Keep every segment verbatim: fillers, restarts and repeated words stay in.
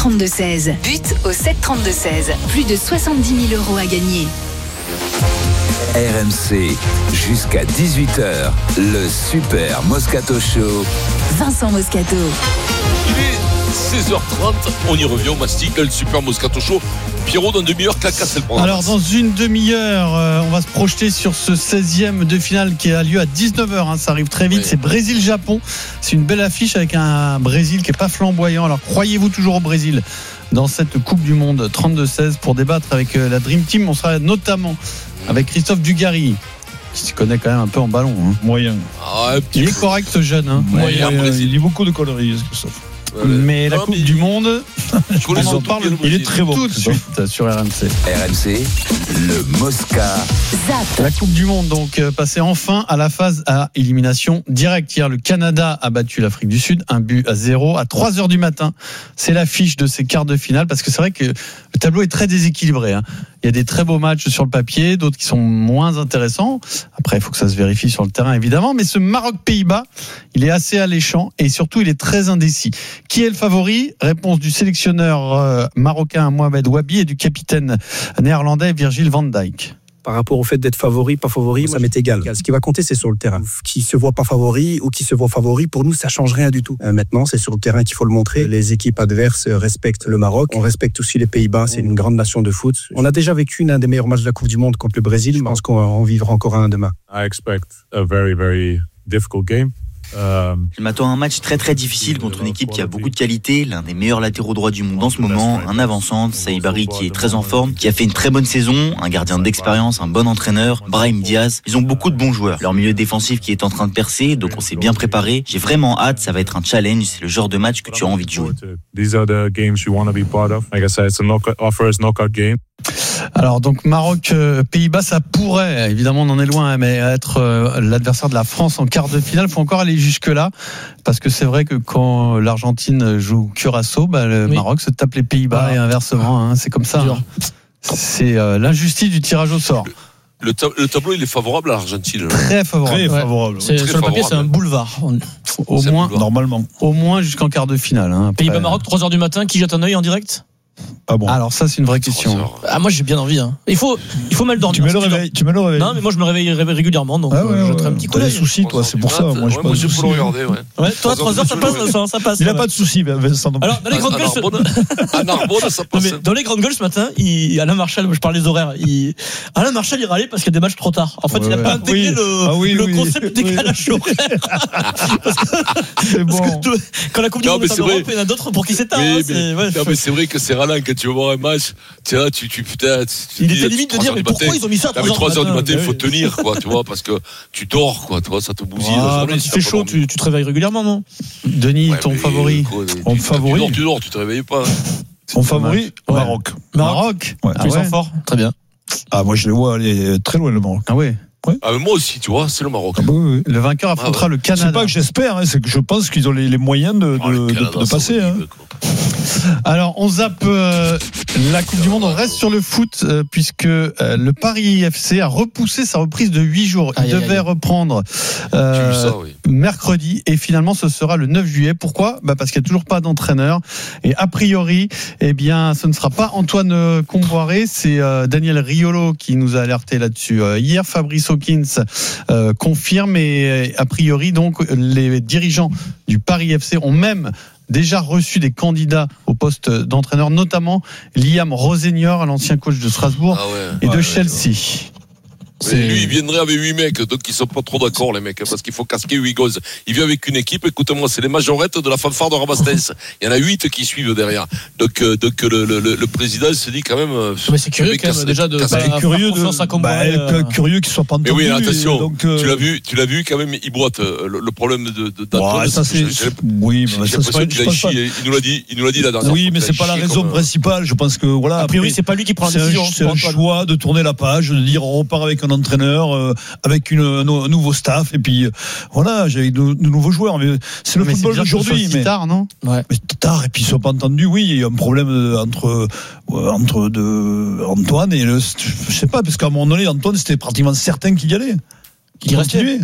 trente-deux seize. But au sept trente-deux seize. Plus de soixante-dix mille euros à gagner. R M C, jusqu'à dix-huit heures, le Super Moscato Show. Vincent Moscato. Il est seize heures trente, on y revient au mastic, le Super Moscato Show. Pierrot, dans une demi-heure, Clacas, c'est le programme. Alors, dans une demi-heure, euh, on va se projeter sur ce seizième de finale qui a lieu à dix-neuf heures. Hein, ça arrive très vite. Oui. C'est Brésil-Japon. C'est une belle affiche avec un Brésil qui n'est pas flamboyant. Alors, croyez-vous toujours au Brésil dans cette Coupe du Monde trente-deux seize pour débattre avec euh, la Dream Team? On sera notamment avec Christophe Dugarry, qui s'y connaît quand même un peu en ballon. Hein. Moyen. Ah, il est correct, ce jeune. Hein. Moyen. Moyen. Il dit beaucoup de conneries, Christophe. Ouais, mais la non, Coupe mais du Monde, on en parle. Il est très bon tout de suite sur R M C. R M C, le Mosca. Zap. La Coupe du Monde, donc, euh, passée enfin à la phase à élimination directe. Hier, le Canada a battu l'Afrique du Sud, un but à zéro à trois heures du matin. C'est l'affiche de ces quarts de finale, parce que c'est vrai que le tableau est très déséquilibré. Hein. Il y a des très beaux matchs sur le papier, d'autres qui sont moins intéressants. Après, il faut que ça se vérifie sur le terrain, évidemment. Mais ce Maroc-Pays-Bas, il est assez alléchant et surtout, il est très indécis. Qui est le favori? Réponse du sélectionneur euh, marocain Mohamed Wabi et du capitaine néerlandais Virgil van Dijk. Par rapport au fait d'être favori, pas favori, ça m'est égal. Ce qui va compter, c'est sur le terrain. Qui se voit pas favori ou qui se voit favori, pour nous, ça change rien du tout. Euh, maintenant, c'est sur le terrain qu'il faut le montrer. Les équipes adverses respectent le Maroc. On respecte aussi les Pays-Bas. C'est une grande nation de foot. On a déjà vécu un des meilleurs matchs de la Coupe du Monde contre le Brésil. Je pense qu'on en vivra encore un demain. I expect a very, very difficult game. Je m'attends à un match très très difficile contre une équipe qui a beaucoup de qualité, l'un des meilleurs latéraux droits du monde en ce moment, un avançant, Saïbari qui est très en forme, qui a fait une très bonne saison, un gardien d'expérience, un bon entraîneur, Brahim Diaz. Ils ont beaucoup de bons joueurs. Leur milieu défensif qui est en train de percer, donc on s'est bien préparé. J'ai vraiment hâte, ça va être un challenge, c'est le genre de match que tu as envie de jouer. These are the games you want to be part of. Like I said, it's a knockout, our first knockout game. Alors donc Maroc, euh, Pays-Bas, ça pourrait, évidemment on en est loin, mais être euh, l'adversaire de la France en quart de finale. Il faut encore aller jusque là, parce que c'est vrai que quand l'Argentine joue Curaçao, bah, le oui. Maroc se tape les Pays-Bas voilà. Et inversement, hein, c'est comme ça. Hein. C'est euh, l'injustice du tirage au sort. Le, ta- le tableau, il est favorable à l'Argentine. Très favorable. Très favorable. Ouais. C'est, Très sur favorable. le papier, c'est un boulevard. Au c'est moins, boulevard. Normalement. Au moins jusqu'en quart de finale. Hein, Pays-Bas-Maroc, trois heures du matin, qui jette un œil en direct? Ah bon. Alors ça c'est une vraie question. Ah moi j'ai bien envie. Hein. Il faut, il faut mal dormir. Tu mets le réveil. Tu mets le réveil. Non mais moi je me réveille régulièrement donc ah ouais, je ouais, jetterai un petit coup d'œil. T'as des soucis toi, c'est pour ça. Moi je ouais, moi je peux le regarder. Ouais. Ouais, toi trois heures ça passe, ça, ça passe. Il a pas de soucis Vincent. Alors dans les grandes gueules, ce... à Narbonne ça passe. Non, mais dans les grandes gueules ce matin, il... Alain Marchal, je parle des horaires. Il... Alain Marchal il râlait parce qu'il y a des matchs trop tard. En fait ouais, il a pas intégré oui. le, ah, oui, le oui, concept oui. du décalage horaire. C'est bon. Quand la Coupe du Monde est en Europe, il y en a d'autres pour qui c'est tard. Non mais c'est vrai que c'est ralent quand tu veux voir un match. Tu sais, tu, tu, putain, tu, il était limite de dire, mais pourquoi matin, ils ont mis ça à trois heures du matin, il faut tenir, quoi, tu vois, parce que tu dors, quoi, tu vois, ça te bousille. Ah, quand il fait chaud, tu, tu te réveilles régulièrement, non? Denis, ouais, ton favori? Quoi, Ton tu, favori? Tu dors, tu dors, tu te réveilles pas. Mon favori? Ouais. Maroc. Maroc? Ouais. Ah, tu ouais. sens fort? Très bien. Ah, moi, je le vois aller très loin, le Maroc. Ah ouais? Ouais. Ah, mais moi aussi, tu vois, c'est le Maroc. Ah bah oui, oui. Le vainqueur affrontera ah ouais. le Canada. C'est pas que j'espère, hein, c'est que je pense qu'ils ont les, les moyens de, oh, de, Canada, de, de passer. Hein. Alors, on zappe euh, la Coupe du Monde. On reste sur le foot euh, puisque euh, le Paris F C a repoussé sa reprise de huit jours. Il aïe, devait aïe. reprendre euh, ça, oui. mercredi et finalement ce sera le neuf juillet. Pourquoi? Bah parce qu'il n'y a toujours pas d'entraîneur et a priori, eh bien, ce ne sera pas Antoine Comboiré, c'est euh, Daniel Riolo qui nous a alerté là-dessus. Euh, hier, Fabrice Hawkins euh, confirme et a priori donc les dirigeants du Paris F C ont même déjà reçu des candidats au poste d'entraîneur, notamment Liam Rosenior, l'ancien coach de Strasbourg ah ouais. et de ouais, Chelsea. Ouais. C'est... Lui, il viendrait avec huit mecs, donc ils sont pas trop d'accord, les mecs, parce qu'il faut casquer huit gosses. Il vient avec une équipe, écoute-moi, c'est les majorettes de la fanfare de Rabastens. Il y en a huit qui suivent derrière. Donc, euh, donc le, le, le, le président se dit quand même. Mais c'est curieux quand même, déjà, de bah, curieux, de, bah, euh... curieux qu'il soit pas entendu. Mais oui, attention, donc, euh... tu l'as vu, tu l'as vu quand même, il boite. Le, le problème de, de d'Antoine, ouais, ça c'est. J'ai, j'ai, oui, mais j'ai l'impression qu'il a chié. Il nous l'a dit, il nous l'a dit la dernière fois. Oui, mais c'est pas la raison principale. Je pense que voilà. A priori, c'est pas lui qui prend la décision. C'est un choix de tourner la page, de dire on repart avec un entraîneur. Avec une, un nouveau staff et puis voilà, j'ai de, de nouveaux joueurs. Mais c'est le mais football c'est d'aujourd'hui. Mais tard, non? Ouais. Mais tard et puis ils sont pas entendus. Oui, il y a un problème entre entre de Antoine et le. Je sais pas parce qu'à un moment donné, Antoine c'était pratiquement certain qu'il y allait. Qu'il restait. Mmh.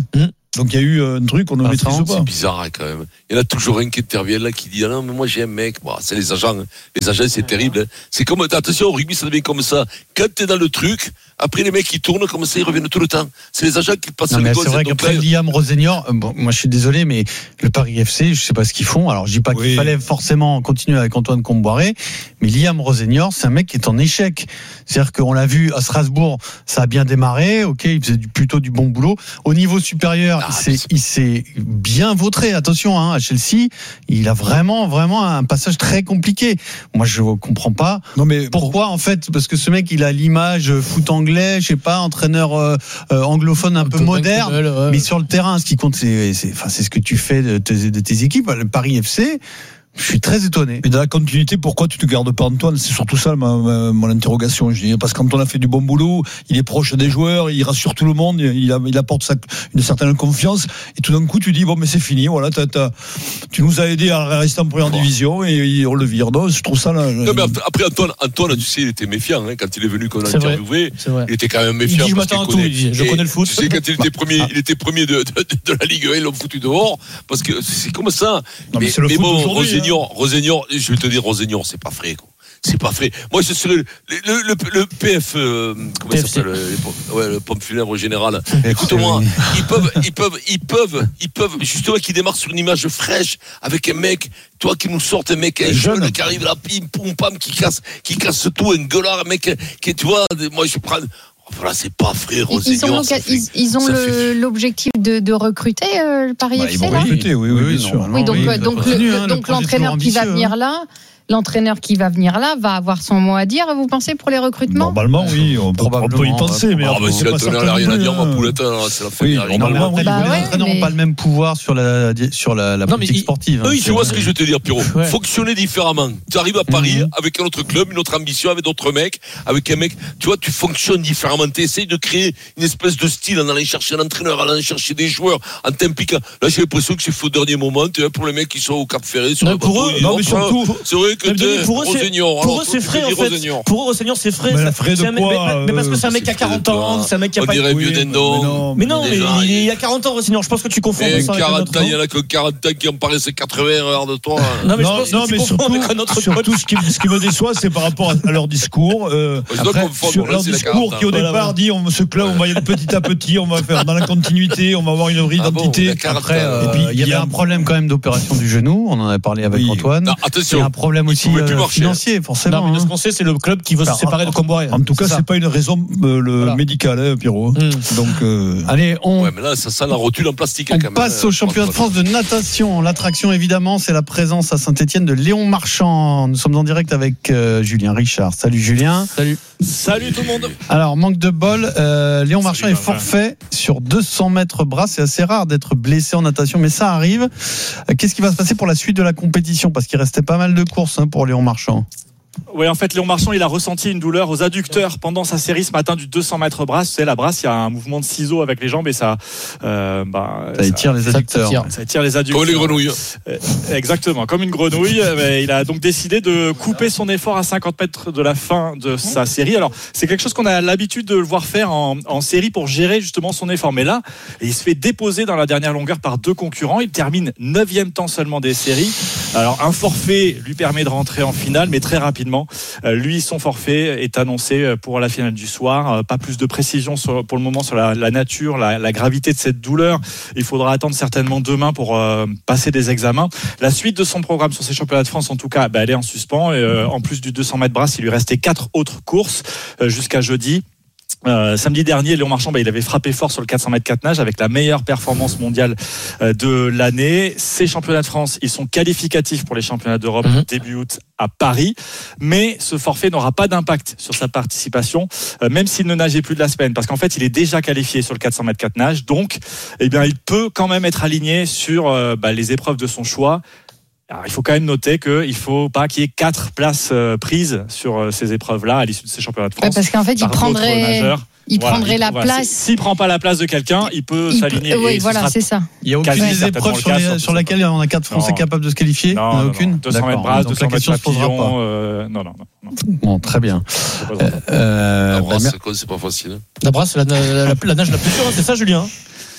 Donc il y a eu un truc qu'on ne maîtrise pas. C'est bizarre hein, quand même. Il y en a toujours un qui intervient là qui dit ah non mais moi j'ai un mec. Bon, c'est les agents. Hein. Les agents c'est terrible. Hein. C'est comme attention au rugby ça devient comme ça. Quand t'es dans le truc, après les mecs qui tournent comme ça ils reviennent tout le temps. C'est les agents qui passent non, le mais goal. C'est vrai qu'après là, Liam Rosenior, bon, moi je suis désolé mais le Paris F C, je sais pas ce qu'ils font. Alors je dis pas oui. qu'il fallait forcément continuer avec Antoine Comboiré, mais Liam Rosenior c'est un mec qui est en échec. C'est-à-dire qu'on l'a vu à Strasbourg, ça a bien démarré. Ok, il faisait du, plutôt du bon boulot. Au niveau supérieur, ah, il s'est il s'est bien vautré, attention hein, à Chelsea, il a vraiment vraiment un passage très compliqué. Moi je comprends pas non, mais pourquoi pour... en fait, parce que ce mec il a l'image foot anglais, je sais pas, entraîneur euh, euh, anglophone un, un peu, peu moderne, belle, ouais. Mais sur le terrain ce qui compte c'est c'est enfin c'est ce que tu fais de tes, de tes équipes. Le Paris F C, je suis très étonné. Et dans la continuité, pourquoi tu te gardes pas Antoine? C'est surtout ça ma, ma, mon interrogation. Je dis parce qu'Antoine a fait du bon boulot, il est proche des joueurs, il rassure tout le monde, il, a, il apporte sa, une certaine confiance. Et tout d'un coup, tu dis bon, mais c'est fini. Voilà, t'as, t'as, tu nous as aidé à rester en première bon. division et on le vire. Non, je trouve ça là. Non, mais après Antoine, Antoine, tu sais, il était méfiant hein, quand il est venu qu'on a interviewé. Il était quand même méfiant. Il dit, je m'attends à tout. Il dit, je connais le foot. Tu sais, quand il était premier, il était premier de, de, de, de la Ligue un, ils l'ont foutu dehors parce que c'est comme ça. Non, mais, mais c'est le mais foot bon, Rosenior, Rosenior. Je vais te dire, Rosenior, c'est pas frais, quoi. C'est pas frais. Moi, ce serait le, le, le, le P F, euh, comment ça s'appelle, le, ouais, le pompe funèbre général. Écoute-moi, ils peuvent, ils peuvent, ils peuvent, ils peuvent, justement, qui démarrent sur une image fraîche avec un mec, toi, qui nous sorte un mec, un jeune, jeune qui arrive là, pim, poum, pam, qui casse, qui casse tout, un gueulard, un mec, qui, tu vois, moi, je prends, voilà, c'est pas frais, Rosenior. Ils ont, ils, ils ont le, fait... l'objectif de, de recruter euh, le Paris bah, F C. Ils vont là recruter, oui, oui, oui, bien sûr. Oui, donc, oui, donc, continue, le, hein, donc le l'entraîneur qui va venir là. L'entraîneur qui va venir là va avoir son mot à dire, vous pensez, pour les recrutements? Normalement, oui, on, on peut y penser. Mais ah, bah, si l'entraîneur n'a rien à dire, ma poulette, c'est la fin. Oui, normalement, les entraîneurs n'ont pas le même pouvoir sur la, sur la, la politique sportive. Eux, tu vois ce que je veux te dire, Pierrot. Ouais. Fonctionner différemment. Tu arrives à Paris mmh. avec un autre club, une autre ambition, avec d'autres mecs, avec un mec, tu vois, tu fonctionnes différemment. Tu essayes de créer une espèce de style en allant chercher un entraîneur, en allant chercher des joueurs, en t'impliquant. Là, j'ai l'impression que c'est faux au dernier moment, tu vois, pour les mecs qui sont au Cap Ferré, sur le bateau. Non, mais surtout, c'est vrai que pour eux, Rosenior. Pour eux, c'est frais, en fait. Pour eux, Rosenior, c'est frais. Mais frais de quoi, mais parce que c'est un mec qui a quarante ans, c'est un mec qui a pas. On dirait mieux d'Endo. Mais non, mais il y a quarante ans, Rosenior. Je pense que tu confonds ça avec quarante ans, il y en a que quarante ans qui en paraissent quatre-vingts, regarde toi. Non, mais je pense que tu confonds avec un autre coach. Surtout, ce qui me déçoit, c'est par rapport à leur discours. Sur leur discours qui, au départ, dit on se plaint, on va y aller petit à petit, on va faire dans la continuité, on va avoir une vraie identité. Après, il y avait un problème quand même d'opération du genou. On en avait parlé avec Antoine. Attention. Il y a un problème aussi financier, forcément. Non, mais ce qu'on sait, c'est le club qui veut se séparer de Comboiré. En tout cas, c'est, c'est pas une raison euh, le voilà. médicale, hein, Pierrot. Mmh. Donc, euh... allez, on. Ouais, mais là, ça sent la rotule en plastique. On quand même, passe au championnat de France de natation. L'attraction, évidemment, c'est la présence à Saint-Étienne de Léon Marchand. Nous sommes en direct avec euh, Julien Richard. Salut Julien. Salut. Salut tout le monde. Alors, manque de bol. Euh, Léon Marchand Salut, est forfait sur deux cents mètres bras. C'est assez rare d'être blessé en natation, mais ça arrive. Qu'est-ce qui va se passer pour la suite de la compétition? Parce qu'il restait pas mal de courses hein, pour Léon Marchand. Oui, en fait, Léon Marchand, il a ressenti une douleur aux adducteurs pendant sa série ce matin du deux cents mètres brasse. Tu sais, la brasse, il y a un mouvement de ciseaux avec les jambes et ça, euh, bah, ça étire les adducteurs. Ça, ça étire les adducteurs. Comme les grenouilles. Euh, exactement, comme une grenouille. Mais il a donc décidé de couper son effort à cinquante mètres de la fin de sa série. Alors, c'est quelque chose qu'on a l'habitude de le voir faire en, en série pour gérer justement son effort. Mais là, il se fait déposer dans la dernière longueur par deux concurrents. Il termine neuvième temps seulement des séries. Alors, un forfait lui permet de rentrer en finale, mais très rapidement. Lui, son forfait est annoncé pour la finale du soir. Pas plus de précision sur, pour le moment sur la, la nature, la, la gravité de cette douleur. Il faudra attendre certainement demain pour euh, passer des examens. La suite de son programme sur ces championnats de France, en tout cas, bah, elle est en suspens. Et, euh, en plus du deux cents mètres brasse, il lui restait quatre autres courses euh, jusqu'à jeudi. Euh, samedi dernier, Léon Marchand, bah, il avait frappé fort sur le quatre cents mètres quatre nage avec la meilleure performance mondiale euh, de l'année. Ces championnats de France, ils sont qualificatifs pour les championnats d'Europe mmh. début août à Paris, mais ce forfait n'aura pas d'impact sur sa participation, euh, même s'il ne nageait plus de la semaine, parce qu'en fait, il est déjà qualifié sur le quatre cents mètres quatre nage, donc, eh bien, il peut quand même être aligné sur euh, bah, les épreuves de son choix. Alors, il faut quand même noter qu'il ne faut pas qu'il y ait quatre places euh, prises sur euh, ces épreuves-là à l'issue de ces championnats de France. Ouais, parce qu'en fait, il prendrait, il voilà, prendrait il, la voilà, place. S'il ne prend pas la place de quelqu'un, il peut il s'aligner. Peut, oui, voilà, c'est ça. Il n'y a aucune des épreuves sur, les, sur laquelle on a quatre Français non. capables de se qualifier. Non, il n'y en a non, aucune. Non. deux cents mètres brasse, deux cents mètres papillon. Euh, non, non, non. Bon, très bien. Euh, la brasse, c'est quoi? C'est pas facile. La brasse, c'est la, la, la, la nage la plus dure, c'est ça, Julien?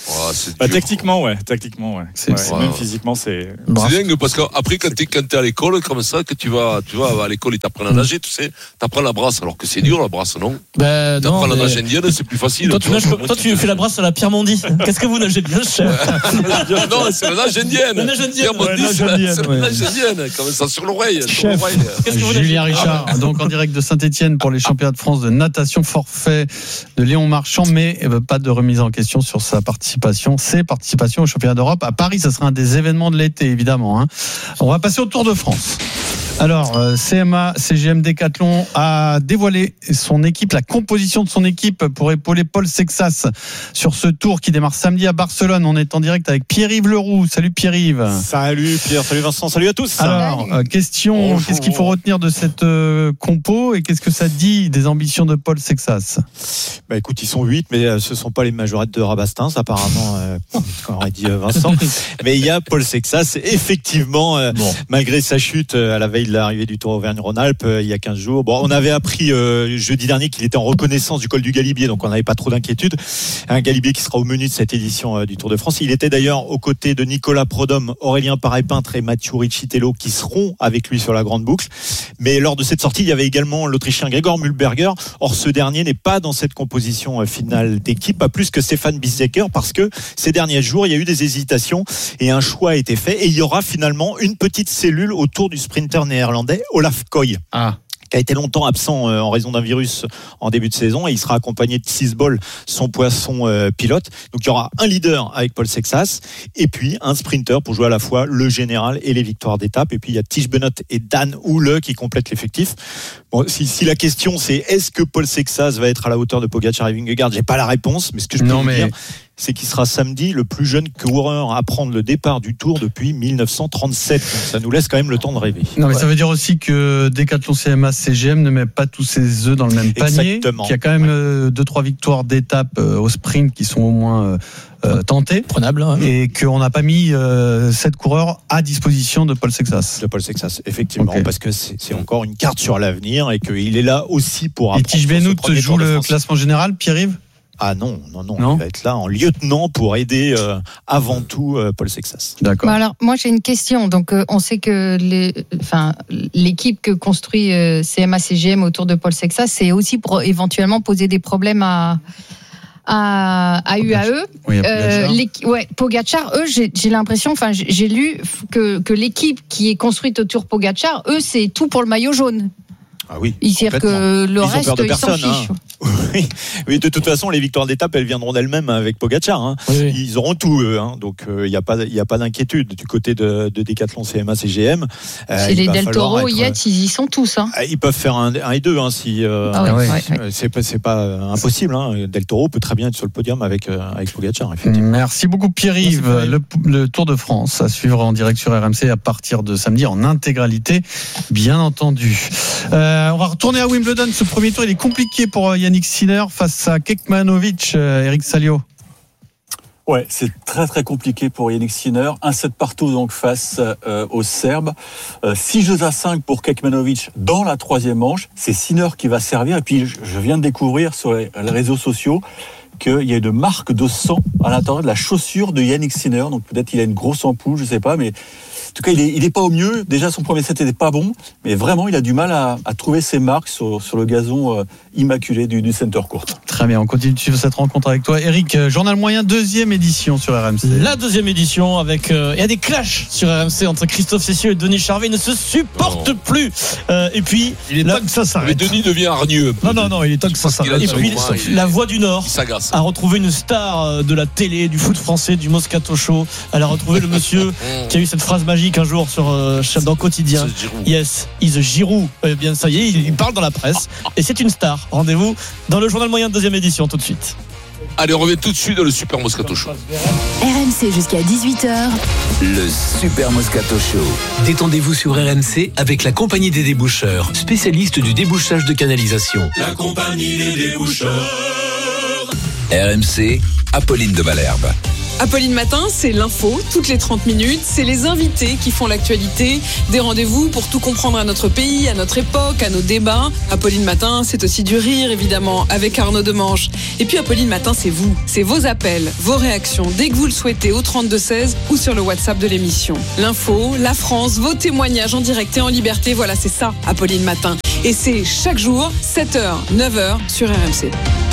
Oh, c'est bah, techniquement, ouais. Tactiquement, ouais. C'est, ouais. c'est Même ouais. physiquement, c'est. C'est dingue parce qu'après, quand t'es, quand t'es à l'école, comme ça, que tu vas, tu vas à l'école, ils t'apprennent à nager, tu sais, t'apprends la brasse, alors que c'est dur, la brasse, non? Ben, t'apprends non, la mais... nage indienne, c'est plus facile. Toi, tu, nages, toi, toi, tu fais la brasse à la Pierre Mondi. Qu'est-ce que vous nagez bien, cher? Non, c'est la nage indienne. La nage indienne. Pierre Mondi, Ouais, c'est la indienne, ouais. nage indienne, comme ça, sur l'oreille. Chef. Julien Richard, donc en direct de Saint-Etienne pour les championnats de France de natation, forfait de Léon Marchand, mais pas de remise en question sur sa participation, ses participations au championnat d'Europe. À Paris, ça sera un des événements de l'été, évidemment. Hein. On va passer au Tour de France. Alors, euh, C M A, C G M Décathlon a dévoilé son équipe, la composition de son équipe pour épauler Paul Sexas sur ce tour qui démarre samedi à Barcelone. On est en direct avec Pierre-Yves Leroux. Salut Pierre-Yves. Salut Pierre, salut Vincent, salut à tous. Alors, euh, question, Bonjour. Qu'est-ce qu'il faut retenir de cette euh, compo et qu'est-ce que ça dit des ambitions de Paul Sexas? Bah écoute, ils sont huit, mais euh, ce ne sont pas les majorettes de Rabastens, apparemment, euh, comme aurait dit euh, Vincent. Mais il y a Paul Sexas, effectivement, euh, bon. malgré sa chute euh, à la veille de l'arrivée du Tour Auvergne-Rhône-Alpes euh, il y a quinze jours. Bon, on avait appris euh, jeudi dernier qu'il était en reconnaissance du col du Galibier, donc on n'avait pas trop d'inquiétude. Un Galibier qui sera au menu de cette édition euh, du Tour de France. Il était d'ailleurs aux côtés de Nicolas Prodhomme, Aurélien Paré-Peintre et Mathieu Riccitello qui seront avec lui sur la grande boucle. Mais lors de cette sortie, il y avait également l'Autrichien Gregor Mühlberger. Or, ce dernier n'est pas dans cette composition euh, finale d'équipe, pas plus que Stéphane Bissecker, parce que ces derniers jours, il y a eu des hésitations et un choix a été fait. Et il y aura finalement une petite cellule autour du sprinter néerlandais Olaf Koy. Ah. Qui a été longtemps absent en raison d'un virus en début de saison, et il sera accompagné de Sisbol, son poisson euh, pilote. Donc il y aura un leader avec Paul Sexas et puis un sprinter pour jouer à la fois le général et les victoires d'étape. Et puis il y a Tige Benoît et Dan Houle qui complètent l'effectif. Bon, si, si la question c'est est-ce que Paul Sexas va être à la hauteur de Pogacar et Vingegaard, j'ai pas la réponse, mais ce que je peux non, vous mais... dire, c'est qu'il sera samedi le plus jeune coureur à prendre le départ du Tour depuis dix-neuf cent trente-sept. Donc ça nous laisse quand même le temps de rêver. Non, mais ouais. ça veut dire aussi que Décathlon, C M A, C G M ne met pas tous ses œufs dans le même panier. Exactement. Qu'il y a quand même ouais. deux, trois victoires d'étape au sprint qui sont au moins euh, tentées. Prenables. Hein. Et qu'on n'a pas mis euh, sept coureurs à disposition de Paul Sexas. De Paul Sexas, effectivement. Okay. Parce que c'est, c'est encore une carte sur l'avenir et qu'il est là aussi pour apprendre. Et Tige Benoît joue le classement général, Pierre-Yves? Ah non, non, non, non, il va être là en lieutenant pour aider euh, avant tout euh, Paul Sexas. D'accord. Bah alors, moi j'ai une question. Donc, euh, on sait que les, enfin, l'équipe que construit euh, C M A C G M autour de Paul Sexas, c'est aussi pour éventuellement poser des problèmes à à, à U A E. Oui, à Pogacar. Euh, ouais, Pogacar, eux, j'ai, j'ai l'impression, enfin, j'ai, j'ai lu que que l'équipe qui est construite autour de Pogacar, eux, c'est tout pour le maillot jaune. Ah oui. C'est-à-dire que le ils reste, ont peur de ils personne, s'en fichent. Hein. Oui. oui, de toute façon, les victoires d'étape, elles viendront d'elles-mêmes avec Pogacar. Hein. Oui. Ils auront tout, eux. Hein. Donc, il euh, n'y a pas, il y a pas d'inquiétude du côté de, de Décathlon, C M A, C G M. Euh, Chez les Del Toro, Yates, ils y sont tous. Hein. Ils peuvent faire un, un et deux, hein, si. Euh, ah oui, ouais, ouais, ouais. C'est pas, c'est pas impossible. Hein. Del Toro peut très bien être sur le podium avec euh, avec Pogacar. Effectivement. Merci beaucoup, Pierre-Yves. Merci, le, le Tour de France à suivre en direct sur R M C à partir de samedi en intégralité, bien entendu. Euh, on va retourner à Wimbledon. Ce premier tour, il est compliqué pour Yannick Sinner face à Kekmanovic, euh, Eric Salio. Ouais, c'est très très compliqué pour Yannick Sinner. Un set partout donc face euh, aux Serbes. Euh, six jeux à cinq pour Kekmanovic dans la troisième manche. C'est Sinner qui va servir. Et puis je viens de découvrir sur les réseaux sociaux qu'il y a une marque de sang à l'intérieur de la chaussure de Yannick Sinner. Donc peut-être qu'il a une grosse ampoule, je sais pas, mais en tout cas, il est, il est pas au mieux. Déjà, son premier set n'était pas bon, mais vraiment, il a du mal à, à trouver ses marques sur, sur le gazon euh, immaculé du, du Center Court. Très bien, on continue de suivre cette rencontre avec toi. Eric, Journal Moyen, deuxième édition sur R M C. La deuxième édition avec, euh, il y a des clashs sur R M C entre Christophe Cessieux et Denis Charvet. Ils ne se supportent non. plus. Euh, et puis, il est temps que ça s'arrête. Mais Denis devient hargneux. Non, non, non, il est temps que ça s'arrête. Et puis, il... la Voix du Nord a retrouvé une star de la télé, du foot français, du Moscato Show. Elle a retrouvé le monsieur qui a eu cette phrase magique un jour sur euh, dans Quotidien. Yes, is Giroud. Euh, bien, ça y est, il, il parle dans la presse. Et c'est une star. Rendez-vous dans le Journal Moyen de deuxième édition tout de suite. Allez, on revient tout de suite dans le Super Moscato Show. R M C jusqu'à dix-huit heures. Le Super Moscato Show. Détendez-vous sur R M C avec la Compagnie des Déboucheurs, spécialiste du débouchage de canalisation. La Compagnie des Déboucheurs. R M C, Apolline de Malherbe. Apolline Matin, c'est l'info, toutes les trente minutes. C'est les invités qui font l'actualité. Des rendez-vous pour tout comprendre à notre pays, à notre époque, à nos débats. Apolline Matin, c'est aussi du rire, évidemment, avec Arnaud Demange. Et puis Apolline Matin, c'est vous. C'est vos appels, vos réactions, dès que vous le souhaitez, au trente-deux seize ou sur le WhatsApp de l'émission. L'info, la France, vos témoignages en direct et en liberté. Voilà, c'est ça, Apolline Matin. Et c'est chaque jour, sept heures, neuf heures, sur R M C.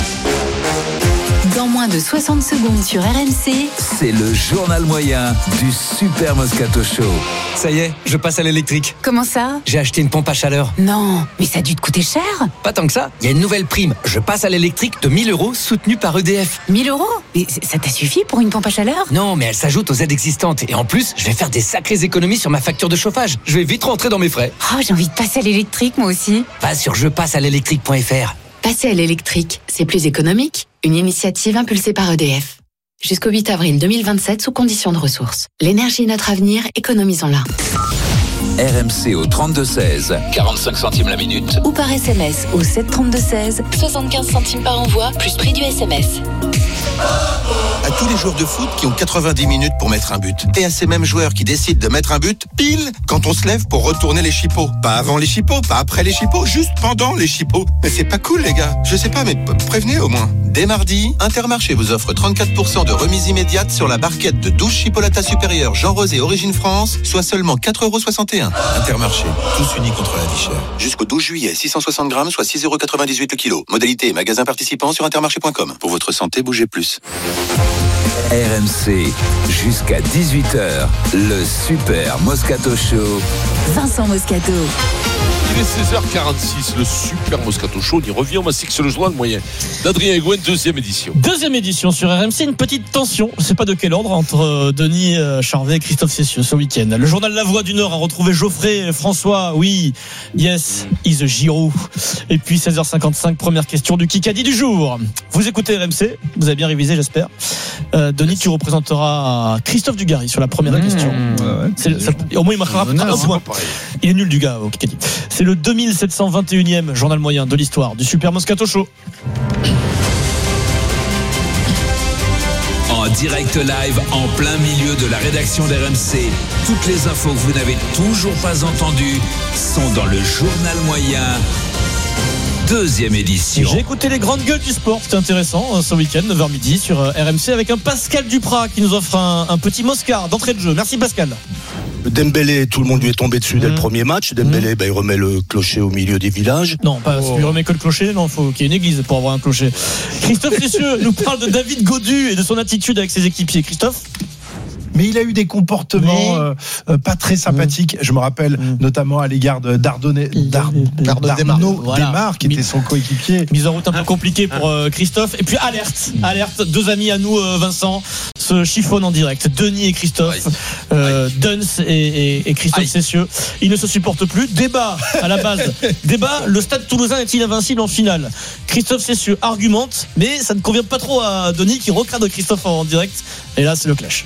Dans moins de soixante secondes sur R M C, c'est le journal moyen du Super Moscato Show. Ça y est, je passe à l'électrique. Comment ça ? J'ai acheté une pompe à chaleur. Non, mais ça a dû te coûter cher. Pas tant que ça, il y a une nouvelle prime. Je passe à l'électrique de mille euros soutenue par E D F. mille euros ? Mais ça t'a suffi pour une pompe à chaleur ? Non, mais elle s'ajoute aux aides existantes. Et en plus, je vais faire des sacrées économies sur ma facture de chauffage. Je vais vite rentrer dans mes frais. Oh, j'ai envie de passer à l'électrique, moi aussi. Va sur je passe à l'électrique point F R. Passer à l'électrique, c'est plus économique. Une initiative impulsée par E D F. Jusqu'au huit avril deux mille vingt-sept, sous conditions de ressources. L'énergie est notre avenir, économisons-la. R M C au trente-deux seize, quarante-cinq centimes la minute. Ou par S M S au sept trente-deux seize, soixante-quinze centimes par envoi, plus prix du S M S. À tous les joueurs de foot qui ont quatre-vingt-dix minutes pour mettre un but. Et à ces mêmes joueurs qui décident de mettre un but pile quand on se lève pour retourner les chipots. Pas avant les chipots, pas après les chipots, juste pendant les chipots. Mais c'est pas cool les gars. Je sais pas, mais prévenez au moins. Dès mardi, Intermarché vous offre trente-quatre pour cent de remise immédiate sur la barquette de douze chipolatas supérieures Jean Rosé Origine France, soit seulement quatre euros soixante et un. Intermarché, tous unis contre la vie chère. Jusqu'au douze juillet, six cent soixante grammes, soit six euros quatre-vingt-dix-huit le kilo. Modalité et magasin participant sur intermarché point com. Pour votre santé, bougez plus. R M C, jusqu'à dix-huit heures, le Super Moscato Show. Vincent Moscato. Il est seize heures quarante-six, le Super Moscato Show. On y revient, on m'a que c'est le journal moyen d'Adrien Egouen, deuxième édition. Deuxième édition sur R M C, une petite tension, je ne sais pas de quel ordre, entre Denis Charvet et Christophe Cessieux ce week-end. Le journal La Voix du Nord a retrouvé Geoffrey François, oui, yes, is a Giroud. Et puis seize heures cinquante-cinq, première question du Kikadi du jour. Vous écoutez R M C, vous avez bien révisé, j'espère. Euh, Denis, tu représenteras Christophe Dugarry sur la première mmh, question. Ouais, ouais. C'est, ça, au moins, il marquera un point. Il est nul, du gars, au Kikadi. C'est le deux mille sept cent vingt et unième journal moyen de l'histoire du Super Moscato Show. En direct live, en plein milieu de la rédaction d'R M C, toutes les infos que vous n'avez toujours pas entendues sont dans le journal moyen. Deuxième édition. J'ai écouté les grandes gueules du sport, c'était intéressant ce week-end, neuf heures midi sur R M C avec un Pascal Duprat qui nous offre un, un petit Moscar d'entrée de jeu. Merci Pascal. Dembélé, tout le monde lui est tombé dessus mmh. dès le premier match. Dembélé, mmh. bah, il remet le clocher au milieu des villages. Non, pas oh. il remet que le clocher, non, il faut qu'il y ait une église pour avoir un clocher. Christophe Cessieux nous parle de David Gaudu et de son attitude avec ses équipiers. Christophe ? Mais il a eu des comportements euh, euh, pas très sympathiques. Mmh. Je me rappelle mmh. notamment à l'égard de Dardonnet, Dar, d'Arnaud voilà. Desmar, qui était son coéquipier. Mise en route un peu compliquée pour euh, Christophe. Et puis alerte, alerte, deux amis à nous, euh, Vincent, se chiffonnent en direct. Denis et Christophe, euh, Duns et, et, et Christophe Aïe. Cessieux. Ils ne se supportent plus. Débat à la base. Débat, le Stade Toulousain est-il invincible en finale ? Christophe Cessieux argumente, mais ça ne convient pas trop à Denis qui recadre Christophe en direct. Et là, c'est le clash.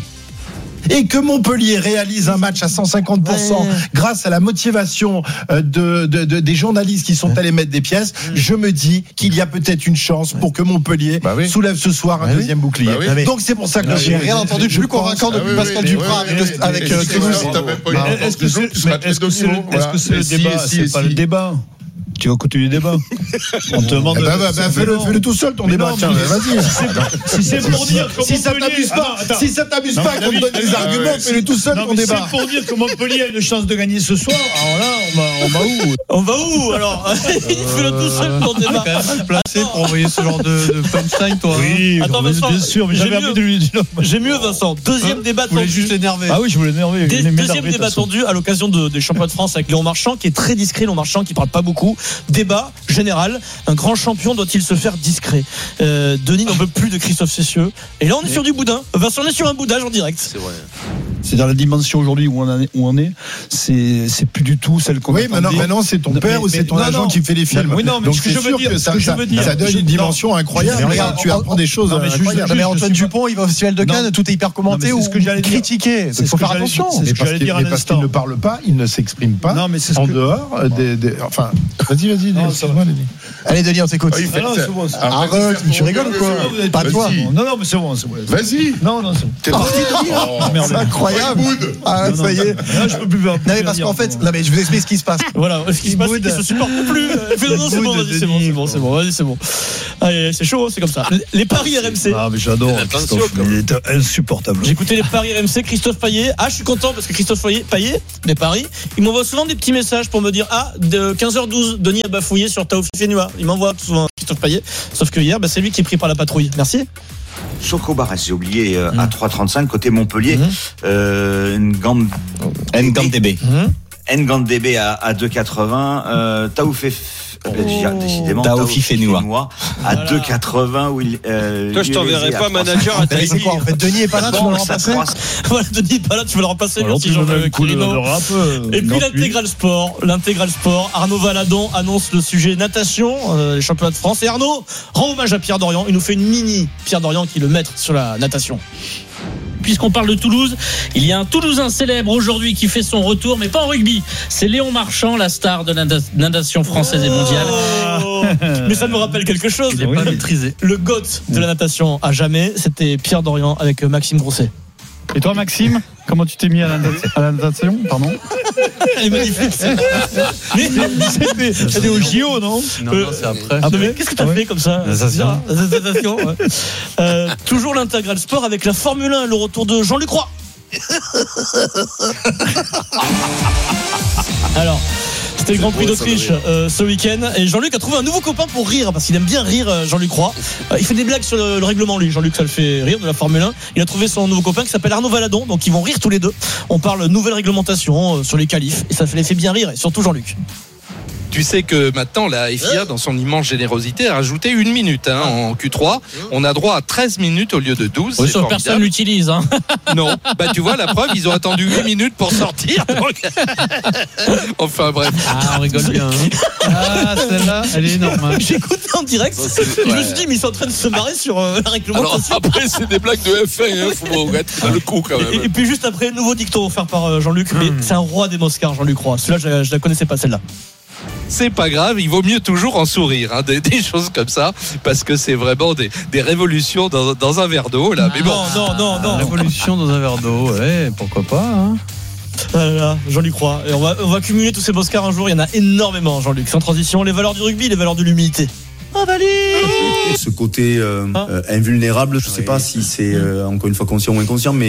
Et que Montpellier réalise un match à cent cinquante pour cent ouais. grâce à la motivation de, de, de, des journalistes qui sont ouais. allés mettre des pièces, je me dis qu'il y a peut-être une chance pour que Montpellier bah oui. soulève ce soir un bah deuxième oui. bouclier. Bah oui. Donc c'est pour ça que bah j'ai rien entendu de plus convaincant depuis ah oui, Pascal oui, Duprat oui, oui, avec Toulouse. Est-ce que c'est le débat ? C'est pas le débat. Tu vas continuer le débat. On te demande. Bah, bah, bah, fais-le, fais-le tout seul ton mais débat. Non, tiens, vas-y. Si c'est pour dire que si ça t'amuse pas, attends, si ça t'amuse pas qu'on te donne des arguments, fais-le tout seul ton débat. C'est pour dire que Montpellier a une chance de gagner ce soir. Alors là, on va, on va où On va où alors fais-le tout seul ton débat. Placé pour envoyer ce genre de, de punchline, toi. Oui, attends, Vincent, bien sûr, mais j'avais envie de lui dire. J'ai mieux, Vincent. Deuxième débat tendu. Je voulais juste l'énerver. Ah oui, je voulais l'énerver. Deuxième débat tendu à l'occasion des championnats de France avec Léon Marchand, qui est très discret. Léon Marchand qui parle pas beaucoup. Débat général, un grand champion doit-il se faire discret ? euh, Denis n'en veut plus de Christophe Cessieux. Et là on est sur du boudin. Vincent, on est sur un boudage en direct. C'est vrai. C'est dans la dimension aujourd'hui où on en est, où on est. C'est, c'est plus du tout celle qu'on oui, maintenant, maintenant c'est ton père mais, ou c'est ton non, agent non. qui fait les films. Oui, non, mais donc ce que c'est je veux sûr dire, que ça, ce que je ça, veux dire, ça donne je, une dimension non, incroyable. Je, regarde, tu apprends des choses non, mais incroyables. Juste, mais Antoine Dupont, il va au Festival de Cannes, tout est hyper commenté ou critiqué. Il faut faire attention. C'est ce que j'allais dire à l'instant. Parce qu'il ne parle pas, il ne s'exprime pas en dehors. Enfin, Vas-y, vas-y, Non, excuse-moi, Denis. Allez, Denis, on t'écoute. Ah, il fait Ah non, ça. c'est bon, c'est- Ah, Arrête, tu rigoles ou quoi Pas toi. Non, non, mais c'est bon, c'est bon. Vas-y. Non, non, c'est bon. T'es parti, Denis. Merde. C'est incroyable. Ah, Non, ça y non, est. non, je peux plus. Non, mais parce qu'en fait, non, mais je vous explique ce qui se passe. Voilà, ce qui se passe, c'est qu'ils se supportent plus. Fais non, non, c'est bon, vas-y, c'est bon, c'est bon, c'est bon, vas-y, c'est bon. Allez, c'est chaud, c'est comme ça. Les paris R M C. Ah, mais j'adore Christophe, il est insupportable. J'ai écouté les paris R M C, Christophe Payet. Ah, je suis content parce que Christophe Payet, Payet des paris, il m'envoie souvent des petits messages pour me dire ah, de quinze heures douze, Denis a bafouillé sur Taoufik Fenua. Il m'envoie souvent Christophe Payet. Sauf que hier, bah, c'est lui qui est pris par la patrouille. Merci. Soko Barres, j'ai oublié euh, mmh. à trois trente-cinq côté Montpellier. Mmh. Euh, Ngam... Ngandebe. Mmh. Ngandebe à, à deux quatre-vingts. Euh, Taoufik Oh. Décidément, Taoufik Fenua à deux quatre-vingts où il. Euh, Toi, je t'enverrai pas manager à Tahiti. En fait, Denis est pas là, tu veux le remplacer. Voilà, Denis est pas là, tu veux le remplacer. Alors, merci tu veux Jean-Luc même coup de- Quirino. de rap, euh, Et puis non, l'intégral sport, l'intégral sport. Arnaud Valadon annonce le sujet natation, euh, les championnats de France. Et Arnaud rend hommage à Pierre Dorian. Il nous fait une mini Pierre Dorian qui est le maître sur la natation. Puisqu'on parle de Toulouse, il y a un Toulousain célèbre aujourd'hui qui fait son retour, mais pas en rugby. C'est Léon Marchand, la star de la natation française et mondiale. Oh. Mais ça me rappelle quelque chose. Il est pas maîtrisé. Le GOAT de la natation à jamais, c'était Pierre Dorian avec Maxime Grousset. Et toi, Maxime, comment tu t'es mis à la, à la natation? Pardon. Elle est magnifique. Mais c'était, c'était au J O, non? Non, non, c'est après. Ah, mais qu'est-ce que t'as Ah ouais. fait comme ça? La natation. La natation, ouais. euh, Toujours l'intégral sport avec la Formule un, le retour de Jean-Luc Roy. Alors, c'était le Grand Prix d'Autriche euh, ce week-end et Jean-Luc a trouvé un nouveau copain pour rire parce qu'il aime bien rire, euh, Jean-Luc Roy. Euh, il fait des blagues sur le, le règlement, lui. Jean-Luc, ça le fait rire de la Formule un. Il a trouvé son nouveau copain qui s'appelle Arnaud Valadon, donc ils vont rire tous les deux. On parle nouvelle réglementation euh, sur les qualifs et ça fait les fait bien rire et surtout Jean-Luc. Tu sais que maintenant la F I A, dans son immense générosité, a rajouté une minute hein, en Q trois. On a droit à treize minutes au lieu de douze. Oui, c'est ça, formidable. personne l'utilise. Hein. Non, bah tu vois la preuve, ils ont attendu huit minutes pour sortir. Donc... enfin bref. Ah, on rigole bien. Hein. Ah, celle-là, elle est énorme. Hein. J'ai écouté en direct. Ça, c'est- Je me ouais. suis dit, mais ils sont en train de se marrer sur euh, la Alors réglementation. après, c'est des blagues de F un, hein, faut mettre dans le coup quand même. Et, et puis juste après, nouveau dicton offert par euh, Jean-Luc. Mais c'est un roi des Moscars, Jean-Luc Roy. Celui-là, je, je la connaissais pas, celle-là. C'est pas grave, il vaut mieux toujours en sourire, hein, des, des choses comme ça, parce que c'est vraiment des, des révolutions dans, dans un verre d'eau là. Mais bon, Non, non, non, non. Révolution dans un verre d'eau, ouais, pourquoi pas. Hein. Ah là là, Jean-Luc Roy. Et on va, on va cumuler tous ces Moscars un jour. Il y en a énormément, Jean-Luc. Sans transition, les valeurs du rugby, les valeurs de l'humilité. Oh, Valide Ce côté euh, Ah. euh, invulnérable, je sais pas si c'est euh, encore une fois conscient ou inconscient, mais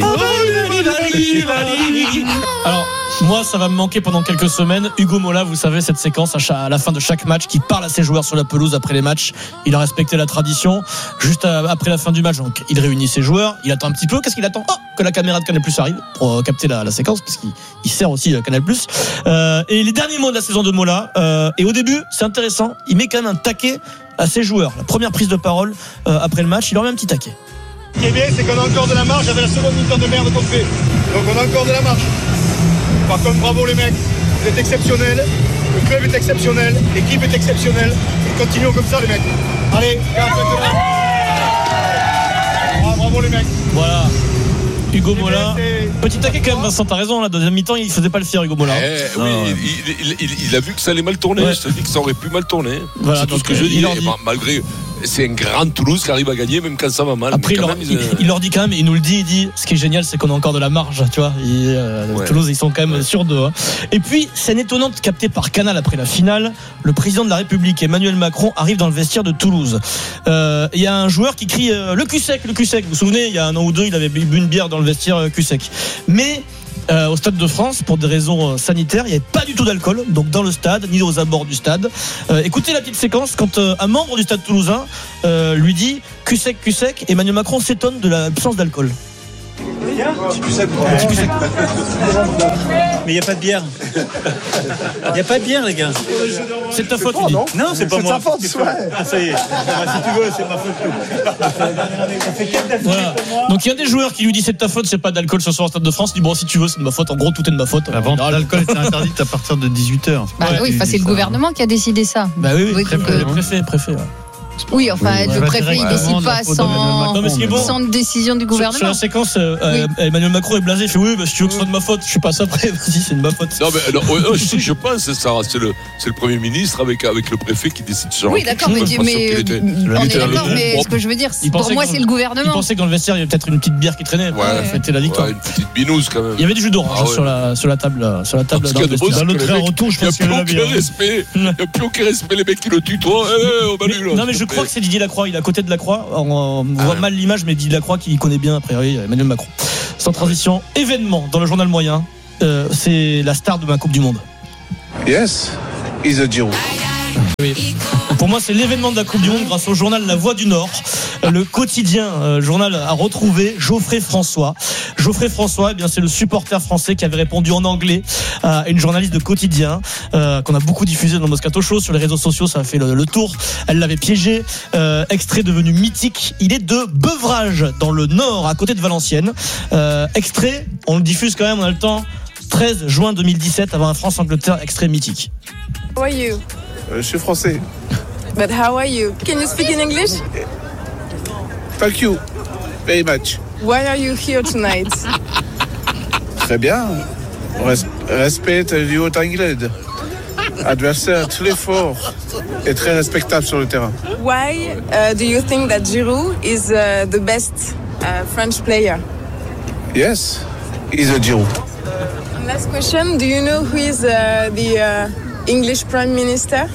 Alors, moi, ça va me manquer pendant quelques semaines. Hugo Mola, vous savez, cette séquence à, cha- à la fin de chaque match qui parle à ses joueurs sur la pelouse après les matchs. Il a respecté la tradition. Juste à- après la fin du match, donc, il réunit ses joueurs. Il attend un petit peu. Qu'est-ce qu'il attend? Oh, que la caméra de Canal Plus arrive pour euh, capter la, la séquence, parce qu'il il sert aussi euh, Canal Plus. Euh, et les derniers mots de la saison de Mola. Euh, et au début, c'est intéressant. Il met quand même un taquet à ses joueurs. La première prise de parole euh, après le match, il leur met un petit taquet. Ce qui est bien, c'est qu'on a encore de la marge avec la seconde mi-temps de merde qu'on fait. Donc on a encore de la marge. Par contre, bravo les mecs, vous êtes exceptionnels. Le club est exceptionnel, l'équipe est exceptionnelle. Et continuons comme ça les mecs. Allez, ah, bravo les mecs. Voilà. Hugo Mola. Petit taquet quand même, Vincent, t'as raison. La deuxième mi-temps, il faisait pas le fier, Hugo Mola. Eh, oui, il, il, il, il a vu que ça allait mal tourner. Ouais. Je te dis que ça aurait pu mal tourner. Voilà, c'est tout donc, ce que je il dis. leur Et dit. ma- malgré, c'est un grand Toulouse qui arrive à gagner, même quand ça va mal. Après, Mais il quand leur, même, il, euh, il leur dit quand même, il nous le dit, il dit, ce qui est génial, c'est qu'on a encore de la marge, tu vois. Et, euh, Ouais. Toulouse, ils sont quand même sur deux. Hein. Et puis, scène étonnante captée par Canal après la finale. Le président de la République, Emmanuel Macron, arrive dans le vestiaire de Toulouse. Euh, Il y a un joueur qui crie euh, le cul sec, le cul sec. Vous vous souvenez, il y a un an ou deux, il avait bu une bière dans le vestiaire euh, cul sec. Mais Euh, au Stade de France, pour des raisons euh, sanitaires, il n'y avait pas du tout d'alcool, donc dans le stade, ni aux abords du stade. Euh, écoutez la petite séquence quand euh, un membre du Stade toulousain euh, lui dit cul sec, cul sec. Emmanuel Macron s'étonne de l'absence d'alcool. Petit cul sec. Petit cul sec. Mais il n'y a pas de bière. Il n'y a pas de bière, les gars. C'est de ta faute, tu dis. Non, c'est pas C'est moi. ta faute, ouais. Ah, ça y est. Ah, si tu veux, c'est ma faute. Ça fait quatre d'affilée Voilà. pour moi. Donc il y a des joueurs qui lui disent c'est de ta faute, c'est pas d'alcool ce soir au Stade de France. Il dit bon, si tu veux, c'est de ma faute. En gros, tout est de ma faute. La vente d'alcool était interdite à partir de dix-huit heures. Bah oui, enfin, c'est le gouvernement qui a décidé ça. Bah oui, oui, Oui, préfet, donc, euh, préfet, préfet, ouais. Oui, enfin, oui, le préfet, il décide pas sans, non, mais ce qui est bon, sans décision du gouvernement. Sur la séquence, euh, oui. Emmanuel Macron est blasé, il fait oui, bah, si tu veux que ce soit de ma faute, je suis pas ça après, vas-y, c'est de ma faute. Non, mais non, ouais, si, je pense, Sarah, c'est le, c'est le Premier ministre avec, avec le préfet qui décide sur oui, d'accord, mais, mais, mais était, on est d'accord, mais ce que je veux dire, pour moi, c'est le gouvernement. Il pensait que dans le vestiaire, il y avait peut-être une petite bière qui traînait, pour fêter la victoire. Une petite binouse quand même. Il y avait du jus d'orange sur la table. Sur la table dans le train retour, je pense qu'il y a plus aucun respect. Il n'y a plus aucun respect, les mecs qui le tutoient. Non, mais je crois que c'est Didier Lacroix. Il est à côté de Lacroix. On voit mal l'image, mais Didier Lacroix qui connaît bien, a priori, Emmanuel Macron. Sans transition, événement dans le journal moyen. C'est la star de ma Coupe du Monde. Yes, he's a Giroud. Oui. Pour moi, c'est l'événement de la Coupe du Monde grâce au journal La Voix du Nord. Le quotidien euh, journal a retrouvé Geoffrey François. Geoffrey François, eh bien, c'est le supporter français qui avait répondu en anglais à une journaliste de quotidien euh, qu'on a beaucoup diffusé dans le Moscato Show. Sur les réseaux sociaux, ça a fait le, le tour. Elle l'avait piégé. Euh, extrait devenu mythique. Il est de Beuvrages, dans le Nord, à côté de Valenciennes. Euh, extrait, on le diffuse quand même, on a le temps. treize juin deux mille dix-sept, avant un France-Angleterre, extrait mythique. How are you? Euh, je suis français. But how are you? Can you speak in English? Thank you very much. Why are you here tonight? Très bien. Res- respecte du haut anglais. Adversaire très fort et très respectable sur le terrain. Why uh, do you think that Giroud is uh, the best uh, French player? Yes, he's a Giroud. Last question. Do you know who is uh, the uh, English Prime Minister?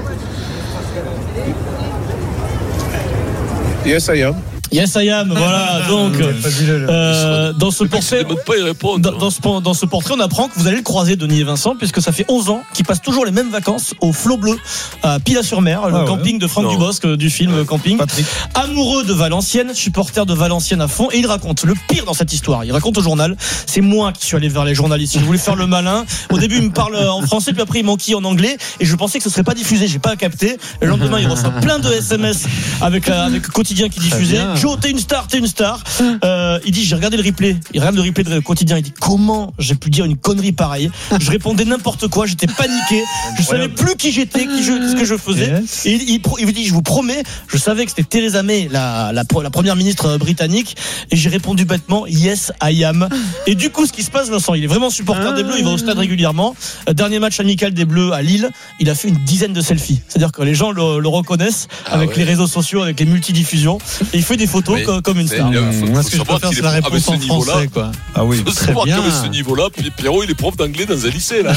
Yes, I am. Yes, I am. Voilà. Donc, euh, dans ce portrait, dans, dans, ce, dans ce portrait, on apprend que vous allez le croiser, Denis et Vincent, puisque ça fait onze ans qu'il passe toujours les mêmes vacances au Flot Bleu, à Pilat-sur-Mer, le ah camping ouais. de Franck non. Dubosc du film ouais. Camping. Patrick. Amoureux de Valenciennes, supporter de Valenciennes à fond, et il raconte le pire dans cette histoire. Il raconte au journal. C'est moi qui suis allé vers les journalistes. Je voulais faire le malin. Au début, il me parle en français, puis après, il m'enquille en anglais, et je pensais que ce serait pas diffusé. J'ai pas capté. Le lendemain, il reçoit plein de S M S avec la, avec Quotidien qui diffusait. Joe, t'es une star, t'es une star. Euh, il dit, j'ai regardé le replay. Il regarde le replay de Quotidien. Il dit, comment j'ai pu dire une connerie pareille? Je répondais n'importe quoi. J'étais paniqué. Je savais plus qui j'étais, qui je, ce que je faisais. Yes. Et il, il, il me dit, je vous promets, je savais que c'était Theresa May, la, la, la première ministre britannique. Et j'ai répondu bêtement, yes, I am. Et du coup, ce qui se passe, Vincent, il est vraiment supporter ah. des Bleus. Il va au stade régulièrement. Dernier match amical des Bleus à Lille. Il a fait une dizaine de selfies. C'est-à-dire que les gens le, le reconnaissent ah avec ouais. les réseaux sociaux, avec les multidiffusions. Et il fait des photos comme, comme une star. Moi, ce que je préfère, c'est la réponse en français, quoi. Ah oui, très bien. Avec ce niveau-là, Pierrot, il est prof d'anglais dans un lycée, là.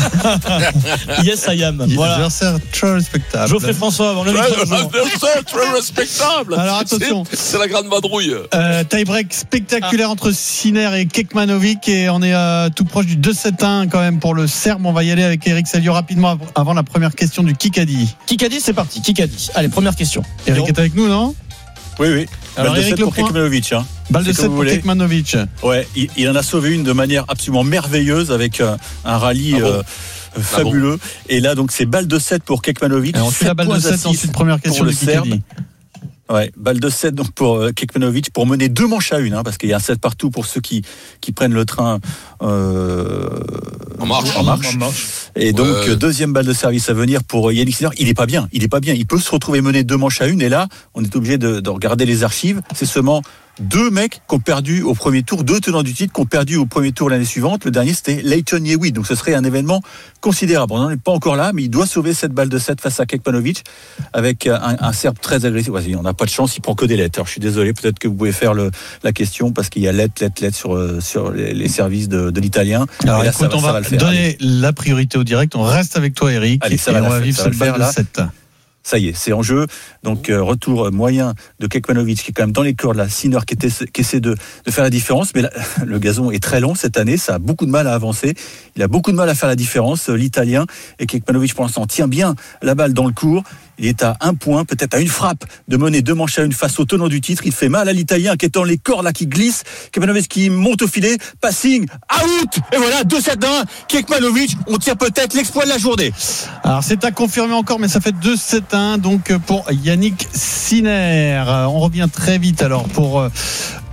Yes, I am. Voilà. Adversaire très respectable. Geoffrey François, on l'a vu. Adversaire très respectable. Alors attention. C'est, c'est la grande vadrouille. Euh, tie-break spectaculaire ah. entre Sinner et Kekmanovic, et on est euh, tout proche du deux sept un quand même pour le Serbe. On va y aller avec Eric Salio rapidement avant la première question du Kikadi. Kikadi, c'est parti. Kikadi. Allez, première question. Eric est avec nous, non? Oui, oui. Alors, balle de Eric sept pour Kekmanovic. Hein. Balle de sept pour Kekmanovic. Ouais, il, il en a sauvé une de manière absolument merveilleuse avec un, un rallye ah bon. euh, fabuleux. Ah bon. Et là, donc, c'est balle de sept pour Kekmanovic. Alors, ensuite, la balle de sept, ensuite, première question de Kikadi. Ouais, balle de sept donc pour euh, Kekmanovic pour mener deux manches à une, hein, parce qu'il y a un sept partout pour ceux qui qui prennent le train euh, en marche. En marche. En marche. Et donc ouais. deuxième balle de service à venir pour Yannick Sinner. Il est pas bien, il est pas bien. Il peut se retrouver mener deux manches à une, et là, on est obligé de, de regarder les archives. C'est seulement deux mecs qui ont perdu au premier tour, deux tenants du titre qui ont perdu au premier tour l'année suivante. Le dernier, c'était Leighton Hewitt. Donc ce serait un événement considérable. On n'en est pas encore là, mais il doit sauver cette balle de sept face à Kekmanovic avec un, un Serbe très agressif. Ouais, on n'a pas de chance, il prend que des lettres. Alors, je suis désolé, peut-être que vous pouvez faire le, la question parce qu'il y a lettres, lettres, lettres sur, sur les, les services de, de l'italien. Alors là, écoute, ça, on va, va donner la priorité au direct. On reste avec toi, Eric. Allez, ça et va on va faire, vivre cette balle de sept. Ça y est, c'est en jeu. Donc euh, retour moyen de Kekmanovic qui est quand même dans les cordes là. Sinner qui, était, qui essaie de, de faire la différence, mais là, le gazon est très long cette année. Ça a beaucoup de mal à avancer. Il a beaucoup de mal à faire la différence, l'Italien. Et Kekmanovic pour l'instant tient bien la balle dans le court. Il est à un point, peut-être à une frappe de mener deux manches à une face au tenant du titre. Il fait mal à l'Italien qui est dans les cordes là, qui glisse. Kekmanovic qui monte au filet, passing, out. Et voilà, deux sept un. Kekmanovic, on tire peut-être l'exploit de la journée. Alors c'est à confirmer encore, mais ça fait deux sept un donc pour Yannick Sinner. On revient très vite alors pour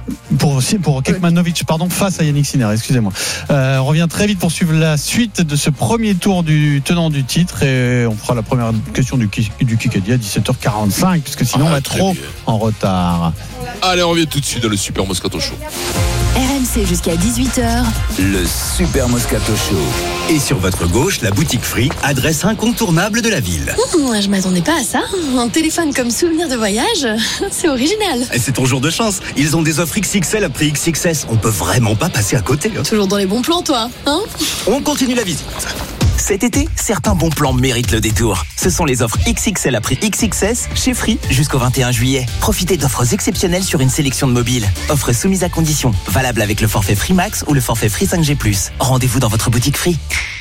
Pour, pour Kekmanovic, pardon, face à Yannick Sinner, excusez-moi. Euh, on revient très vite pour suivre la suite de ce premier tour du tenant du titre et on fera la première question du, du Kikadi à dix-sept heures quarante-cinq, puisque sinon ah, on va être trop bien. En retard. Allez, on revient tout de suite dans le Super Moscato Show. R M C jusqu'à dix-huit heures. Le Super Moscato Show. Et sur votre gauche, la boutique Free, adresse incontournable de la ville. Mmh, je m'attendais pas à ça. Un téléphone comme souvenir de voyage, c'est original. Et c'est ton jour de chance. Ils ont des offres X X L à prix X X S. On peut vraiment pas passer à côté. Hein. Toujours dans les bons plans, toi, hein? On continue la visite. Cet été, certains bons plans méritent le détour. Ce sont les offres X X L à prix X X S chez Free jusqu'au vingt et un juillet. Profitez d'offres exceptionnelles sur une sélection de mobiles. Offres soumises à conditions. Valable avec le forfait Free Max ou le forfait Free cinq G plus. Rendez-vous dans votre boutique Free.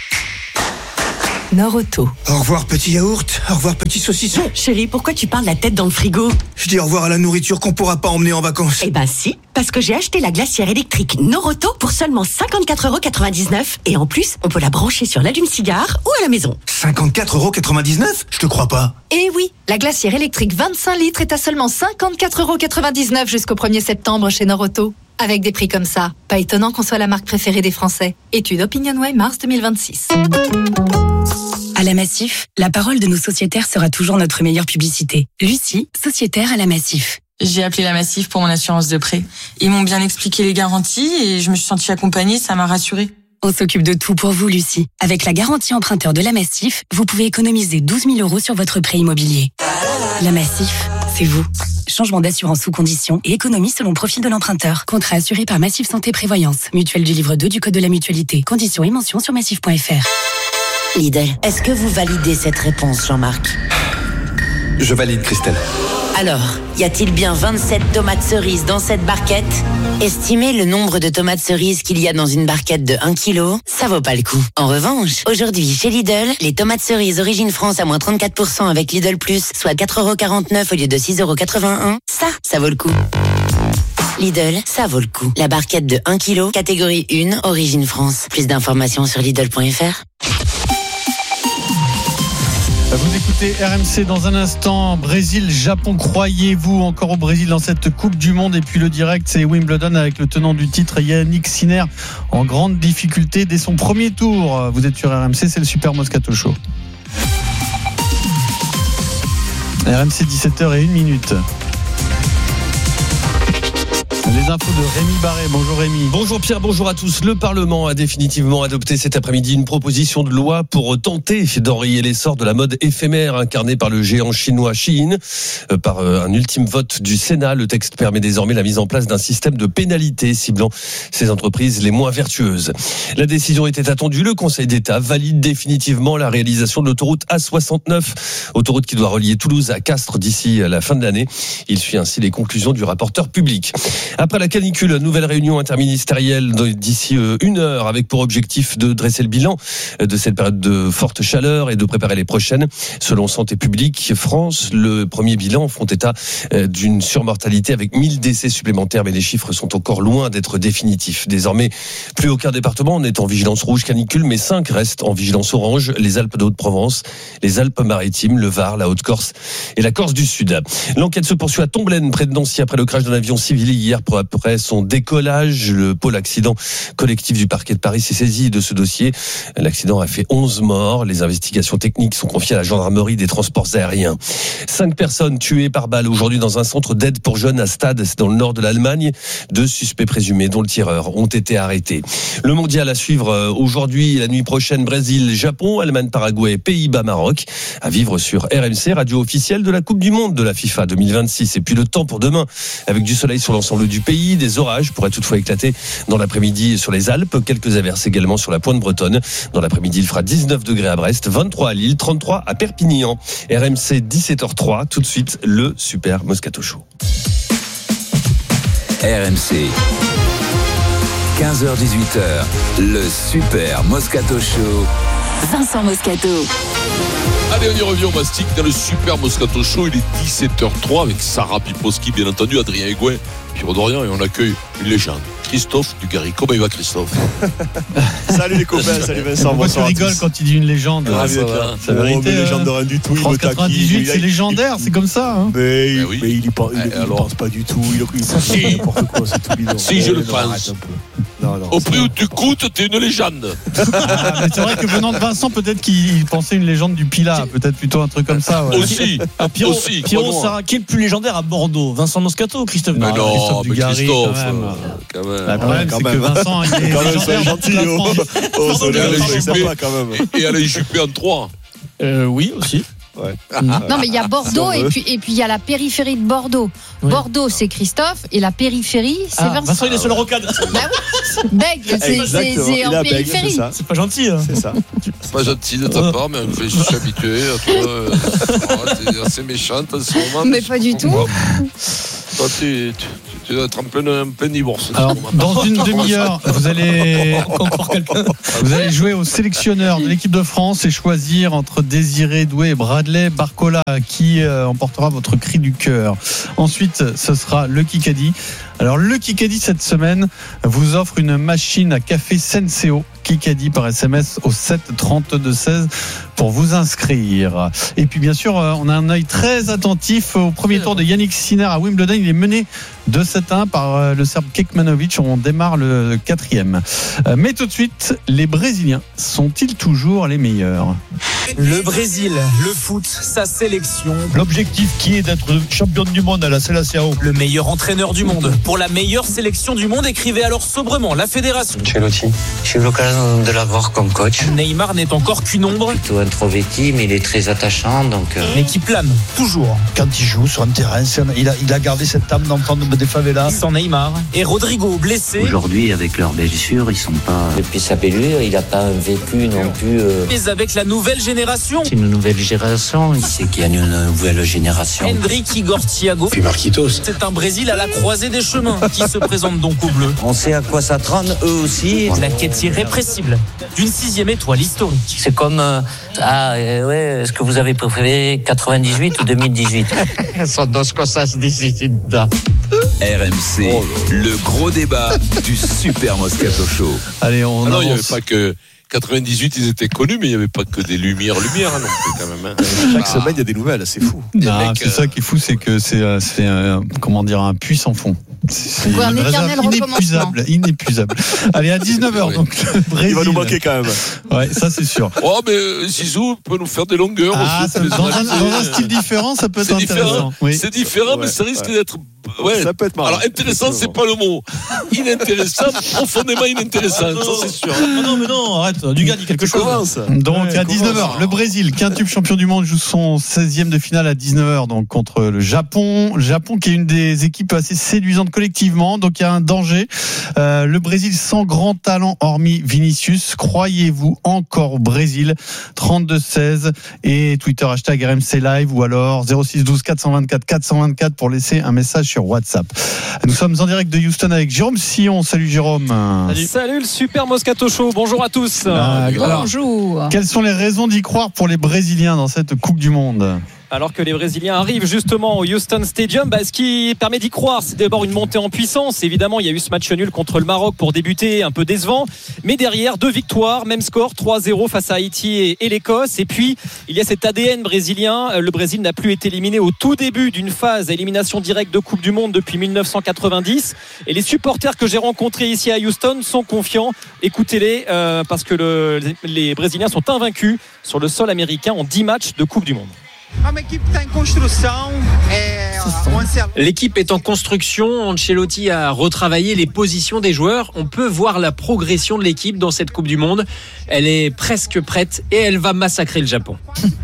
Nord-Auto. Au revoir petit yaourt, au revoir petit saucisson. Chérie, pourquoi tu parles la tête dans le frigo? Je dis au revoir à la nourriture qu'on pourra pas emmener en vacances. Eh ben si, parce que j'ai acheté la glacière électrique Nord-Auto pour seulement cinquante-quatre euros quatre-vingt-dix-neuf. Et en plus, on peut la brancher sur l'allume-cigare ou à la maison. cinquante-quatre euros quatre-vingt-dix-neuf? Je te crois pas. Eh oui, la glacière électrique vingt-cinq litres est à seulement cinquante-quatre euros quatre-vingt-dix-neuf jusqu'au premier septembre chez Nord-Auto. Avec des prix comme ça, pas étonnant qu'on soit la marque préférée des Français. Étude OpinionWay mars deux mille vingt-six. À la Massif, la parole de nos sociétaires sera toujours notre meilleure publicité. Lucie, sociétaire à la Massif. J'ai appelé la Massif pour mon assurance de prêt. Ils m'ont bien expliqué les garanties et je me suis sentie accompagnée, ça m'a rassurée. On s'occupe de tout pour vous, Lucie. Avec la garantie emprunteur de la Massif, vous pouvez économiser douze mille euros sur votre prêt immobilier. La Massif, c'est vous. Changement d'assurance sous condition et économie selon profil de l'emprunteur. Contrat assuré par Massif Santé Prévoyance. Mutuelle du livre deux du Code de la Mutualité. Conditions et mentions sur massif point f r. Lidl, est-ce que vous validez cette réponse, Jean-Marc? Je valide, Christelle. Alors, y a-t-il bien vingt-sept tomates cerises dans cette barquette? Estimez le nombre de tomates cerises qu'il y a dans une barquette de un kilo, ça vaut pas le coup. En revanche, aujourd'hui, chez Lidl, les tomates cerises Origine France à moins trente-quatre pour cent avec Lidl Plus, soit quatre euros quarante-neuf au lieu de six euros quatre-vingt-un, ça, ça vaut le coup. Lidl, ça vaut le coup. La barquette de un kilo, catégorie un, Origine France. Plus d'informations sur Lidl point f r. Vous écoutez R M C dans un instant. Brésil, Japon, croyez-vous encore au Brésil dans cette Coupe du Monde? Et puis le direct, c'est Wimbledon avec le tenant du titre, Yannick Sinner, en grande difficulté dès son premier tour. Vous êtes sur R M C, c'est le Super Moscato Show. R M C, dix-sept heures une minute. Les infos de Rémi Barré. Bonjour Rémi. Bonjour Pierre, bonjour à tous. Le Parlement a définitivement adopté cet après-midi une proposition de loi pour tenter d'enrayer l'essor de la mode éphémère incarnée par le géant chinois Shein. Par un ultime vote du Sénat, le texte permet désormais la mise en place d'un système de pénalité ciblant ces entreprises les moins vertueuses. La décision était attendue. Le Conseil d'État valide définitivement la réalisation de l'autoroute A soixante-neuf, autoroute qui doit relier Toulouse à Castres d'ici la fin de l'année. Il suit ainsi les conclusions du rapporteur public. Après la canicule, nouvelle réunion interministérielle d'ici une heure avec pour objectif de dresser le bilan de cette période de forte chaleur et de préparer les prochaines. Selon Santé publique France, le premier bilan font état d'une surmortalité avec mille décès supplémentaires, mais les chiffres sont encore loin d'être définitifs. Désormais, plus aucun département n'est en vigilance rouge canicule, mais cinq restent en vigilance orange: les Alpes de Haute-Provence, les Alpes-Maritimes, le Var, la Haute-Corse et la Corse du Sud. L'enquête se poursuit à Tomblaine, près de Nancy, après le crash d'un avion civil hier. Pour après son décollage, le pôle accident collectif du parquet de Paris s'est saisi de ce dossier. L'accident a fait onze morts. Les investigations techniques sont confiées à la gendarmerie des transports aériens. Cinq personnes tuées par balle aujourd'hui dans un centre d'aide pour jeunes à Stade, c'est dans le nord de l'Allemagne. Deux suspects présumés, dont le tireur, ont été arrêtés. Le mondial à suivre aujourd'hui, la nuit prochaine, Brésil, Japon, Allemagne, Paraguay, Pays-Bas, Maroc. À vivre sur R M C, radio officielle de la Coupe du Monde de la FIFA deux mille vingt-six. Et puis le temps pour demain, avec du soleil sur l'ensemble du pays. Des orages pourraient toutefois éclater dans l'après-midi sur les Alpes. Quelques averses également sur la pointe bretonne. Dans l'après-midi, il fera dix-neuf degrés à Brest, vingt-trois à Lille, trente-trois à Perpignan. R M C, dix-sept heures trois. Tout de suite, le Super Moscato Show. R M C, quinze heures dix-huit heures, le Super Moscato Show. Vincent Moscato. Allez, on y revient au mastic dans le Super Moscato Show. Il est dix-sept heures trois avec Sarah Piposki, bien entendu, Adrien Higuin Pierrot Dorian, et on accueille une légende. Christophe Dugarry. Comment il va, Christophe? Salut les copains, salut Vincent. Pourquoi tu rigoles quand il dit une légende? Ah, ça va. C'est vérité. Mais légende de rien du tout. France quatre-vingt-dix-huit, c'est légendaire, c'est comme ça. Hein. Mais, ben oui. mais il n'y pense pas du tout. Il pense si. n'importe quoi, c'est tout bidon. Si, je le pense. Non, non, Au prix où tu coûtes, t'es une légende. Ah, mais c'est vrai que venant de Vincent, peut-être qu'il pensait une légende du Pilat, peut-être plutôt un truc comme ça. Ouais. Aussi. Ah, Pierrot, aussi. Pierrot, Sarah, qui est le plus légendaire à Bordeaux? Vincent Moscato ou Christophe Mais non, Christophe mais Dugarry, Christophe. Quand même. Quand même. Le problème, c'est que Vincent, il est légendaire dans toute la France. Oh, c'est sympa quand même. Et Alain Juppé en trois. Euh, oui, aussi. Ouais. Non, mais il y a Bordeaux et puis et puis il y a la périphérie de Bordeaux. Oui. Bordeaux, c'est Christophe et la périphérie, c'est ah, Vincent. Vincent, il est sur le rocade. Bah oui. Bègue, c'est, c'est, c'est en périphérie. C'est, c'est pas gentil. Hein. C'est ça. C'est pas gentil de ta part, mais je suis habitué à toi. Euh, t'es assez méchante en ce moment. Mais pas du tout. Toi, tu, tu, tu dois être en plein, en plein divorce. Alors, dans une demi-heure, vous allez encore quelqu'un. Vous allez jouer au sélectionneur de l'équipe de France et choisir entre Désiré Doué et Bradley Barcola qui euh, emportera votre cri du cœur. Ensuite, ce sera le Kikadi. Alors, le Kikadi cette semaine vous offre une machine à café Senseo. Kikadi par S M S au sept trente-deux seize pour vous inscrire. Et puis bien sûr, on a un œil très attentif au premier tour de Yannick Sinner à Wimbledon. Il est mené deux sept un par le Serbe Kekmanovic. On démarre le quatrième. Mais tout de suite, les Brésiliens sont-ils toujours les meilleurs? Le Brésil, le foot, sa sélection. L'objectif qui est d'être champion du monde à la Seleção. Le meilleur entraîneur du monde pour la meilleure sélection du monde, écrivait alors sobrement la fédération. Ancelotti, j'ai eu l'occasion de l'avoir comme coach. Neymar n'est encore qu'une ombre. Plutôt introverti, mais il est très attachant. Donc euh... Mais qui plane, toujours. Quand il joue sur un terrain, il a, il a gardé cette âme d'enfant des favelas. Sans Neymar. Et Rodrigo, blessé. Aujourd'hui, avec leurs blessures, ils sont pas... Depuis sa pelure, il n'a pas vécu non plus... Euh... Mais avec la nouvelle génération. C'est une nouvelle génération. Il sait qu'il y a une nouvelle génération. Endrick, Igor Thiago. Puis Marquitos. C'est un Brésil à la croisée des chemins qui se présente donc au bleu. On sait à quoi s'attendre, eux aussi. La quête irrépressible d'une sixième étoile historique. C'est comme euh, ah euh, ouais, est-ce que vous avez préféré quatre-vingt-dix-huit ou deux mille dix-huit? Sont dos cosas distintas. R M C, oh, le gros débat du Super Moscato Show. Allez, on ah non, avance. Il n'y avait pas que quatre-vingt-dix-huit, ils étaient connus, mais il n'y avait pas que des lumières, lumières non plus quand même. Hein. Chaque ah. semaine, il y a des nouvelles, c'est fou. Non, mecs, c'est euh... ça qui est fou, c'est que c'est, c'est un, comment dire, un puits sans fond. C'est quoi, un éternel inépuisable, inépuisable. Allez, à dix-neuf heures, donc le Brésil. Il va nous manquer quand même. Ouais, ça c'est sûr. Oh, mais Zizou peut nous faire des longueurs ah, aussi. Ça, dans, un, dans un style différent, ça peut être c'est intéressant. Différent. Oui. C'est différent, ouais, mais ça risque ouais. d'être. Ouais. Ça peut être marrant. Alors, intéressant, c'est pas le mot. Inintéressant, profondément inintéressant, ah, ça c'est sûr. Non, non, mais non, arrête. Dugas dit quelque chose. Commence. Donc, ouais, à dix-neuf heures, le Brésil, quintuples champion du monde, joue son seizième de finale à dix-neuf heures, donc contre le Japon. Japon qui est une des équipes assez séduisantes collectivement, donc il y a un danger. Euh, le Brésil sans grand talent, hormis Vinicius. Croyez-vous encore au Brésil? trente-deux seize et Twitter hashtag R M C Live ou alors zéro six douze quatre cent vingt-quatre quatre cent vingt-quatre pour laisser un message sur WhatsApp. Nous sommes en direct de Houston avec Jérôme Sillon. Salut Jérôme. Salut, Salut le Super Moscato Show. Bonjour à tous. Ah, Bonjour. Alors, quelles sont les raisons d'y croire pour les Brésiliens dans cette Coupe du Monde? Alors que les Brésiliens arrivent justement au Houston Stadium, bah, ce qui permet d'y croire, c'est d'abord une montée en puissance. Évidemment, il y a eu ce match nul contre le Maroc pour débuter, un peu décevant. Mais derrière, deux victoires, même score, trois zéro face à Haïti et, et l'Écosse. Et puis, il y a cet A D N brésilien. Le Brésil n'a plus été éliminé au tout début d'une phase à élimination directe de Coupe du Monde depuis dix-neuf cent quatre-vingt-dix. Et les supporters que j'ai rencontrés ici à Houston sont confiants. Écoutez-les, euh, parce que le, les Brésiliens sont invaincus sur le sol américain en dix matchs de Coupe du Monde. L'équipe est en construction. Ancelotti a retravaillé les positions des joueurs. On peut voir la progression de l'équipe dans cette Coupe du Monde. Elle est presque prête et elle va massacrer le Japon.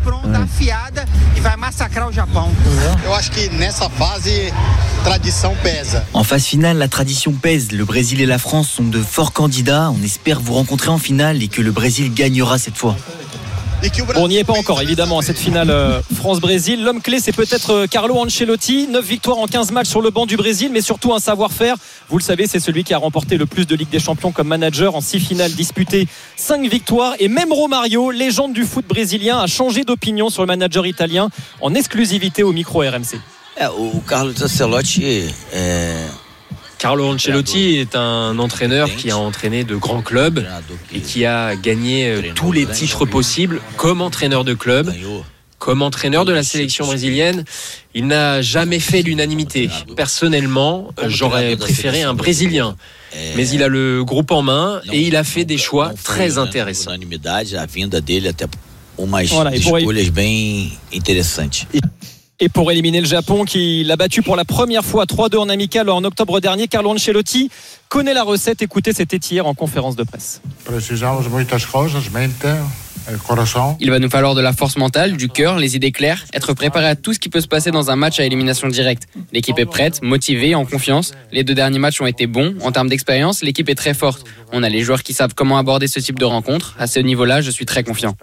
En phase finale, la tradition pèse. Le Brésil et la France sont de forts candidats. On espère vous rencontrer en finale et que le Brésil gagnera cette fois. On n'y est pas encore évidemment à cette finale euh, France-Brésil. L'homme clé c'est peut-être euh, Carlo Ancelotti. neuf victoires en quinze matchs sur le banc du Brésil, mais surtout un savoir-faire. Vous le savez, c'est celui qui a remporté le plus de Ligue des Champions comme manager en six finales disputées, cinq victoires. Et même Romario, légende du foot brésilien, a changé d'opinion sur le manager italien en exclusivité au micro R M C. É, o Carlo Ancelotti é, Carlo Ancelotti est un entraîneur qui a entraîné de grands clubs et qui a gagné tous les titres possibles comme entraîneur de club. Comme entraîneur de la sélection brésilienne, il n'a jamais fait l'unanimité. Personnellement, j'aurais préféré un Brésilien. Mais il a le groupe en main et il a fait des choix très intéressants. Voilà, et pour... Et pour éliminer le Japon qui l'a battu pour la première fois trois deux en amical en octobre dernier, Carlo Ancelotti connaît la recette. Écoutez, c'était hier en conférence de presse. Il va nous falloir de la force mentale, du cœur, les idées claires, être préparé à tout ce qui peut se passer dans un match à élimination directe. L'équipe est prête, motivée, en confiance. Les deux derniers matchs ont été bons. En termes d'expérience, l'équipe est très forte. On a les joueurs qui savent comment aborder ce type de rencontre. À ce niveau-là, je suis très confiant.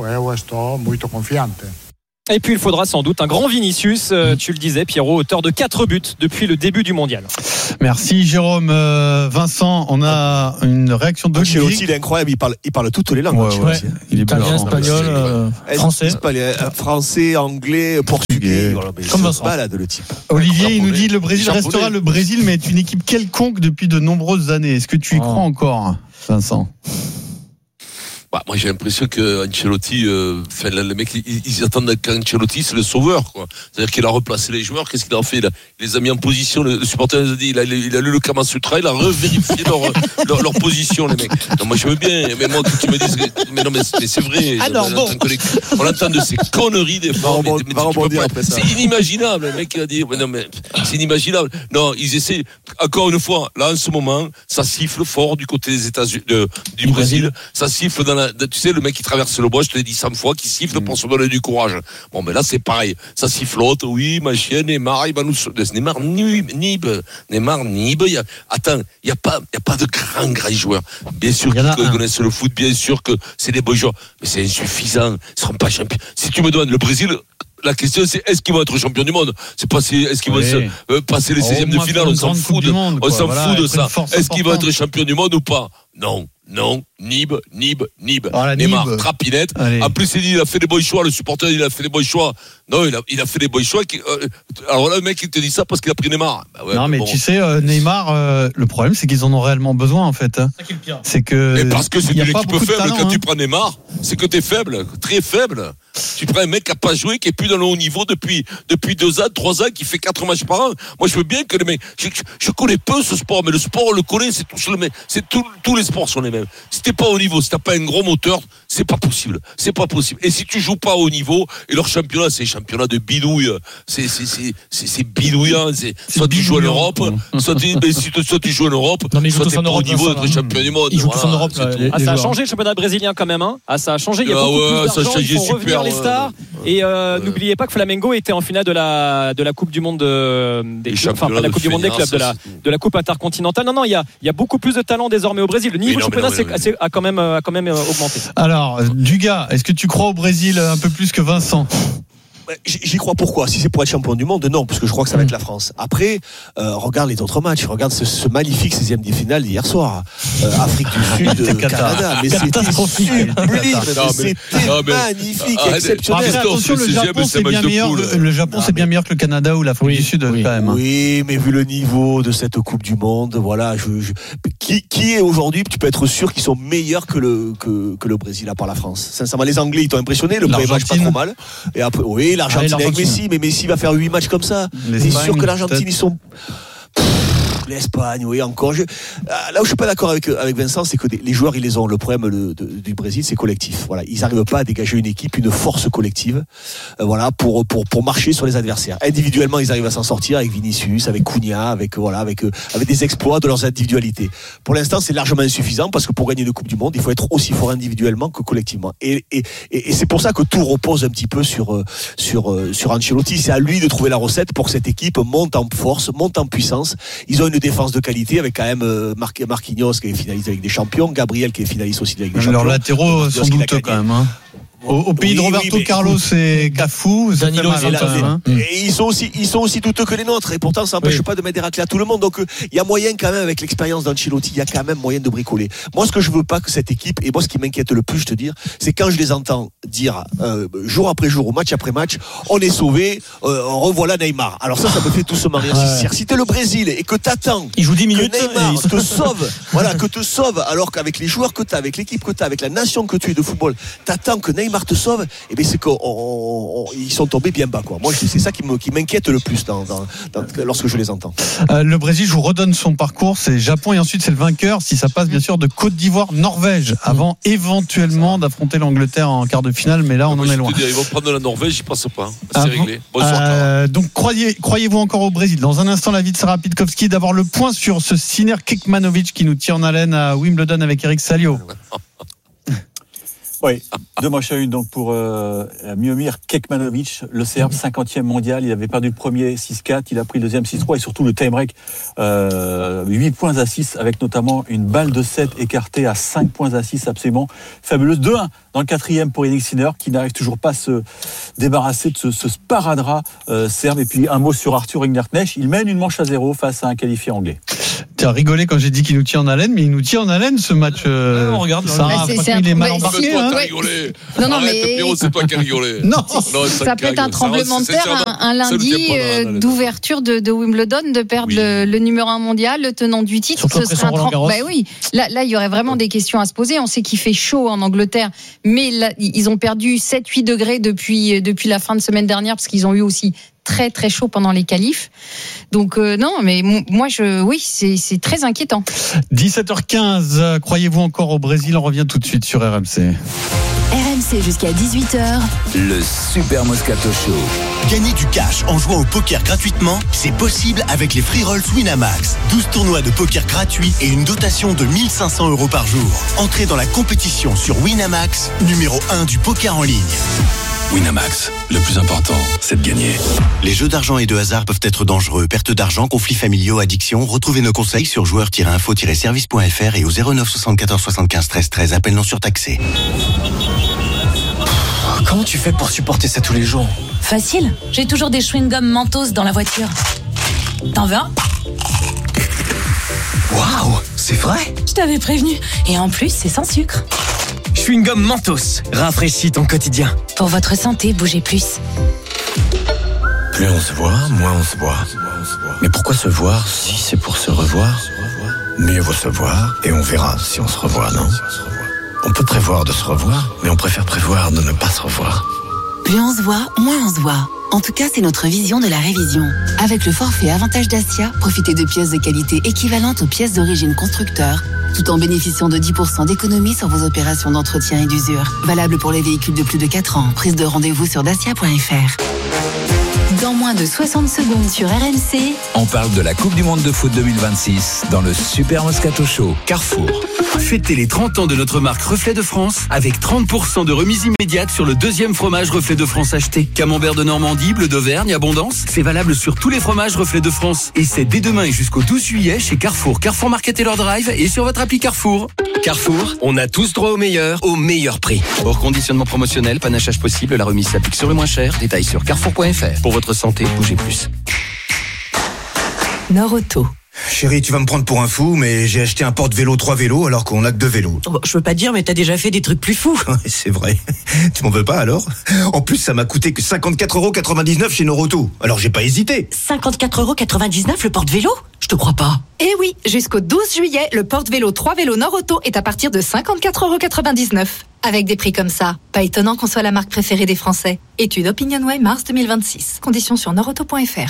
Et puis il faudra sans doute un grand Vinicius, euh, tu le disais Pierrot, auteur de quatre buts depuis le début du mondial. Merci Jérôme. euh, Vincent, on a une réaction de Ancelotti, il est incroyable, il parle, il parle toutes les langues. Ouais, ouais. Il est italien, espagnol, euh, français. Espagnol, français, anglais, portugais. Voilà, comme Vincent. Balade, le type. Olivier, il nous dit le Brésil japonais. restera le Brésil, mais est une équipe quelconque depuis de nombreuses années. Est-ce que tu y oh. crois encore, Vincent? Bah, moi j'ai l'impression que Ancelotti, euh, fait, les mecs ils, ils attendent qu'Ancelotti c'est le sauveur, quoi. C'est-à-dire qu'il a replacé les joueurs. Qu'est-ce qu'il a fait? Il, a, il les a mis en position. Le, le supporter nous a dit, il a, il a lu le Kama Sutra, il a revérifié leur, leur, leur position, les mecs. Non, moi je veux bien, mais moi que tu me dises, mais non mais, mais c'est vrai. Ah non, bon. On, on entend de ces conneries des fois. Mais, mais, mais pas, c'est inimaginable, le mec il a dit. Mais non mais c'est inimaginable. Non, ils essaient. Encore une fois, là en ce moment, ça siffle fort du côté des États-Unis, de, du, du Brésil. Brésil. Ça siffle dans la. Tu sais, le mec qui traverse le bois, je te l'ai dit cent fois, qui siffle mmh. pour se donner du courage. Bon, mais là, c'est pareil. Ça sifflote, oui, ma chienne, Neymar, il va nous. Neymar, Nib, Nib, Neymar, Nib. Y a... Attends, il n'y a, a pas de grands, grands joueurs. Bien sûr qu'ils connaissent le foot, bien sûr que c'est des beaux joueurs, mais c'est insuffisant. Ils ne seront pas champions. Si tu me demandes le Brésil, la question c'est est-ce qu'ils vont être champions du monde? C'est pas si, est-ce qu'ils oui. vont se, euh, passer les seizièmes de finale? On s'en fout de, monde, on s'en voilà, fout de ça. Est-ce qu'ils vont être champions du monde ou pas? Non. Non, Nib, Nib, Nib. Voilà, Neymar, Nib. Trapinette. Allez. En plus, il dit, il a fait des bons choix. Le supporter, il a fait des bons choix. Non, il a, il a fait des bons choix. Qui, euh, alors là, le mec, il te dit ça parce qu'il a pris Neymar. Bah ouais, non, mais bon. Tu sais, euh, Neymar, euh, le problème, c'est qu'ils en ont réellement besoin, en fait. Hein. C'est, qui c'est que. Et parce que c'est une équipe faible. Talent, quand hein. tu prends Neymar, c'est que t'es faible, très faible. Tu prends un mec qui n'a pas joué, qui est plus dans le haut niveau depuis, depuis deux ans, trois ans, qui fait quatre matchs par an. Moi, je veux bien que les mecs, je, je, je connais peu ce sport, mais le sport, on le connaît, c'est tous le même. C'est tout, tous les sports sont les mêmes. Si t'es pas au niveau, si t'as pas un gros moteur, c'est pas possible. C'est pas possible. Et si tu joues pas au niveau, et leur championnat, c'est un championnat de bidouille, c'est, c'est, c'est, c'est, c'est bidouillant, c'est, c'est soit tu joues en Europe, soit tu, mais si, soit tu joues en Europe, non, mais soit t'es pas au niveau d'être champion du monde. Ils jouent tous en Europe, là. Ah, ça a changé le championnat brésilien quand même, hein. Ah, ça a changé. Il y a ah beaucoup ouais, plus d'argent. Ça a changé, ils font super. Revenir les stars. Ouais. Et euh, ouais. N'oubliez pas que Flamengo était en finale de la, de la Coupe du Monde euh, des clubs, enfin pas la Coupe du Monde des clubs, de la, de la Coupe intercontinentale. Non, non, il y a, il y a beaucoup plus de talent désormais au Brésil. Le niveau du championnat non, non, a quand même, a quand même augmenté. Alors, Dugas, est-ce que tu crois au Brésil un peu plus que Vincent? J'y crois. Pourquoi? Si c'est pour être champion du monde, non, parce que je crois que ça va être la France. Après, euh, regarde les autres matchs, regarde ce, ce magnifique seizième de finale d'hier soir, euh, Afrique du Sud, euh, Canada, mais c'était sublime, c'était magnifique, ah, exceptionnel. Après, attention, le Japon c'est bien meilleur, le, le Japon c'est bien meilleur que le Canada ou l'Afrique oui, du Sud oui, quand même. Oui, mais vu le niveau de cette Coupe du Monde, voilà, je, je, qui, qui est aujourd'hui, tu peux être sûr qu'ils sont meilleurs que le que, que le Brésil à part la France. Sincèrement, les Anglais ils t'ont impressionné, le premier match pas trop mal, et après, oui. L'Argentine avec Messi, mais Messi va faire huit matchs comme ça. C'est sûr que l'Argentine, peut-être. Ils sont. L'Espagne, oui, encore. Je... Là où je suis pas d'accord avec, avec Vincent, c'est que les joueurs, ils les ont. Le problème le, de, du Brésil, c'est collectif. Voilà. Ils n'arrivent pas à dégager une équipe, une force collective, euh, voilà, pour, pour, pour marcher sur les adversaires. Individuellement, ils arrivent à s'en sortir avec Vinicius, avec Cunha, avec, voilà, avec, euh, avec des exploits de leurs individualités. Pour l'instant, c'est largement insuffisant parce que pour gagner une Coupe du Monde, il faut être aussi fort individuellement que collectivement. Et, et, et, et c'est pour ça que tout repose un petit peu sur, sur, sur Ancelotti. C'est à lui de trouver la recette pour que cette équipe monte en force, monte en puissance. Ils ont une défense de qualité avec quand même euh, Marquinhos qui est finaliste avec des champions, Gabriel qui est finaliste aussi avec des champions. Leurs latéraux sont douteux quand même. Hein. Au, au pays oui, de Roberto oui, Carlos et Cafou, Danilo, mal, là, hein. Et ils sont aussi, ils sont aussi douteux que les nôtres. Et pourtant, ça n'empêche oui. pas de mettre des raclés à tout le monde. Donc, il y a moyen quand même, avec l'expérience d'Ancelotti, il y a quand même moyen de bricoler. Moi, ce que je veux pas que cette équipe, et moi, ce qui m'inquiète le plus, je te dire, c'est quand je les entends dire euh, jour après jour, match après match, on est sauvé, euh, on revoilà Neymar. Alors ça, ça me fait tout se marrer. Ouais. Si t'es le Brésil et que t'attends, il joue dix minutes, que Neymar il... te sauve, voilà, que te sauve, alors qu'avec les joueurs que t'as, avec l'équipe que t'as, avec la nation que tu es de football, t'attends que Neymar te sauve, et bien c'est qu'ils sont tombés bien bas, quoi. Moi, c'est ça qui, me, qui m'inquiète le plus dans, dans, dans, lorsque je les entends. Euh, le Brésil, je vous redonne son parcours, c'est Japon et ensuite c'est le vainqueur, si ça passe bien sûr, de Côte d'Ivoire, Norvège, avant mmh. éventuellement d'affronter l'Angleterre en quart de finale, mais là on moi, en est loin. Dire, ils vont prendre la Norvège, ils passent pas. C'est ah, réglé. Bonsoir. Euh, donc croyez, croyez-vous encore au Brésil? Dans un instant, la vie de Sarah Pitkowski. D'abord le point sur ce Sinner Kekmanovic qui nous tient en haleine à Wimbledon avec Eric Salio. Oui, deux manches à une donc pour euh, Miomir Kekmanovic, le Serbe, cinquantième mondial. Il avait perdu le premier six quatre, il a pris le deuxième six trois et surtout le tie-break, euh, huit points à six avec notamment une balle de sept écartée à cinq points à six, absolument fabuleuse. deux un dans le quatrième pour Yannick Sinner qui n'arrive toujours pas à se débarrasser de ce, ce sparadrap euh, serbe. Et puis un mot sur Arthur Rinderknecht, il mène une manche à zéro face à un qualifié anglais. Tu as rigolé quand j'ai dit qu'il nous tient en haleine, mais il nous tient en haleine ce match. Euh, non, regarde, Sarah, c'est, c'est il est mal un... embarqué. Toi, hein. t'as rigolé. Non, non, Arrête, mais... Pierrot, c'est toi qui as rigolé. Non, non ça, ça peut être un tremblement de terre, un, un lundi euh, d'ouverture de, de Wimbledon, de perdre oui. le, le numéro un mondial, le tenant du titre. Surtout ce serait un tremblement. Bah oui, là, là, il y aurait vraiment des questions à se poser. On sait qu'il fait chaud en Angleterre, mais là, ils ont perdu sept huit degrés depuis, depuis la fin de semaine dernière, parce qu'ils ont eu aussi très très chaud pendant les qualifs. Donc euh, non, mais moi je, oui, c'est, c'est très inquiétant. dix-sept heures quinze, croyez-vous encore au Brésil? On revient tout de suite sur R M C. R M C jusqu'à dix-huit heures. Le Super Moscato Show. Gagner du cash en jouant au poker gratuitement, c'est possible avec les free rolls Winamax. douze tournois de poker gratuits et une dotation de mille cinq cents euros par jour. Entrez dans la compétition sur Winamax, numéro un du poker en ligne. Winamax, le plus important, c'est de gagner. Les jeux d'argent et de hasard peuvent être dangereux. Perte d'argent, conflits familiaux, addiction. Retrouvez nos conseils sur joueurs tiret info tiret service point f r et au zéro neuf soixante-quatorze soixante-quinze treize treize. Appel non surtaxé. Comment tu fais pour supporter ça tous les jours? Facile, j'ai toujours des chewing-gums Mentos dans la voiture. T'en veux un? Waouh, c'est vrai? Je t'avais prévenu. Et en plus, c'est sans sucre. Chewing-gum Mentos, rafraîchis ton quotidien. Pour votre santé, bougez plus. Plus on se voit, moins on se voit. Mais pourquoi se voir si c'est pour se revoir? Mieux vaut se voir et on verra si on se revoit, non? On peut prévoir de se revoir, mais on préfère prévoir de ne pas se revoir. Plus on se voit, moins on se voit. En tout cas, c'est notre vision de la révision. Avec le forfait Avantage Dacia, profitez de pièces de qualité équivalentes aux pièces d'origine constructeur, tout en bénéficiant de dix pour cent d'économie sur vos opérations d'entretien et d'usure. Valable pour les véhicules de plus de quatre ans. Prise de rendez-vous sur dacia point f r. Dans moins de soixante secondes sur R M C, on parle de la Coupe du Monde de foot deux mille vingt-six dans le Super Moscato Show. Carrefour. Fêtez les trente ans de notre marque Reflet de France avec trente pour cent de remise immédiate sur le deuxième fromage Reflet de France acheté. Camembert de Normandie, bleu d'Auvergne, Abondance. C'est valable sur tous les fromages Reflet de France. Et c'est dès demain et jusqu'au douze juillet chez Carrefour, Carrefour Market et leur drive et sur votre appli Carrefour. Carrefour, on a tous droit au meilleur, au meilleur prix. Hors conditionnement promotionnel, panachage possible, la remise s'applique sur le moins cher. Détails sur carrefour point f r. Pour votre santé, bougez plus. Nord-Auto. Chérie, tu vas me prendre pour un fou, mais j'ai acheté un porte-vélo trois vélos alors qu'on a que deux vélos. Oh, je veux pas dire, mais t'as déjà fait des trucs plus fous. C'est vrai. Tu m'en veux pas alors? En plus, ça m'a coûté que cinquante-quatre euros quatre-vingt-dix-neuf chez Noroto. Alors j'ai pas hésité. cinquante-quatre euros quatre-vingt-dix-neuf le porte-vélo? Je te crois pas. Eh oui, jusqu'au douze juillet, le porte-vélo trois vélos Noroto est à partir de cinquante-quatre euros quatre-vingt-dix-neuf. Avec des prix comme ça, pas étonnant qu'on soit la marque préférée des Français. Étude OpinionWay mars deux mille vingt-six. Conditions sur noroto point f r.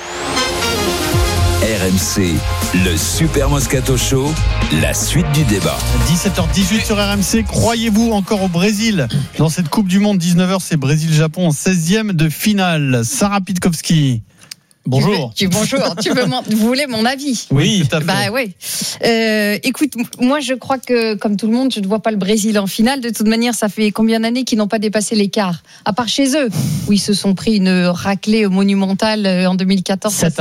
R M C, le Super Moscato Show, la suite du débat. dix-sept heures dix-huit sur R M C, croyez-vous encore au Brésil? Dans cette Coupe du Monde, dix-neuf heures, c'est Brésil-Japon en seizième de finale. Sarah Pitkowski. Bonjour. Tu veux, tu, bonjour. Tu veux mon, vous voulez mon avis? Oui, tout à fait. Bah ouais. Euh, écoute, moi je crois que comme tout le monde, je ne vois pas le Brésil en finale. De toute manière, ça fait combien d'années qu'ils n'ont pas dépassé l'écart? À part chez eux, où ils se sont pris une raclée monumentale en deux mille quatorze. sept à un.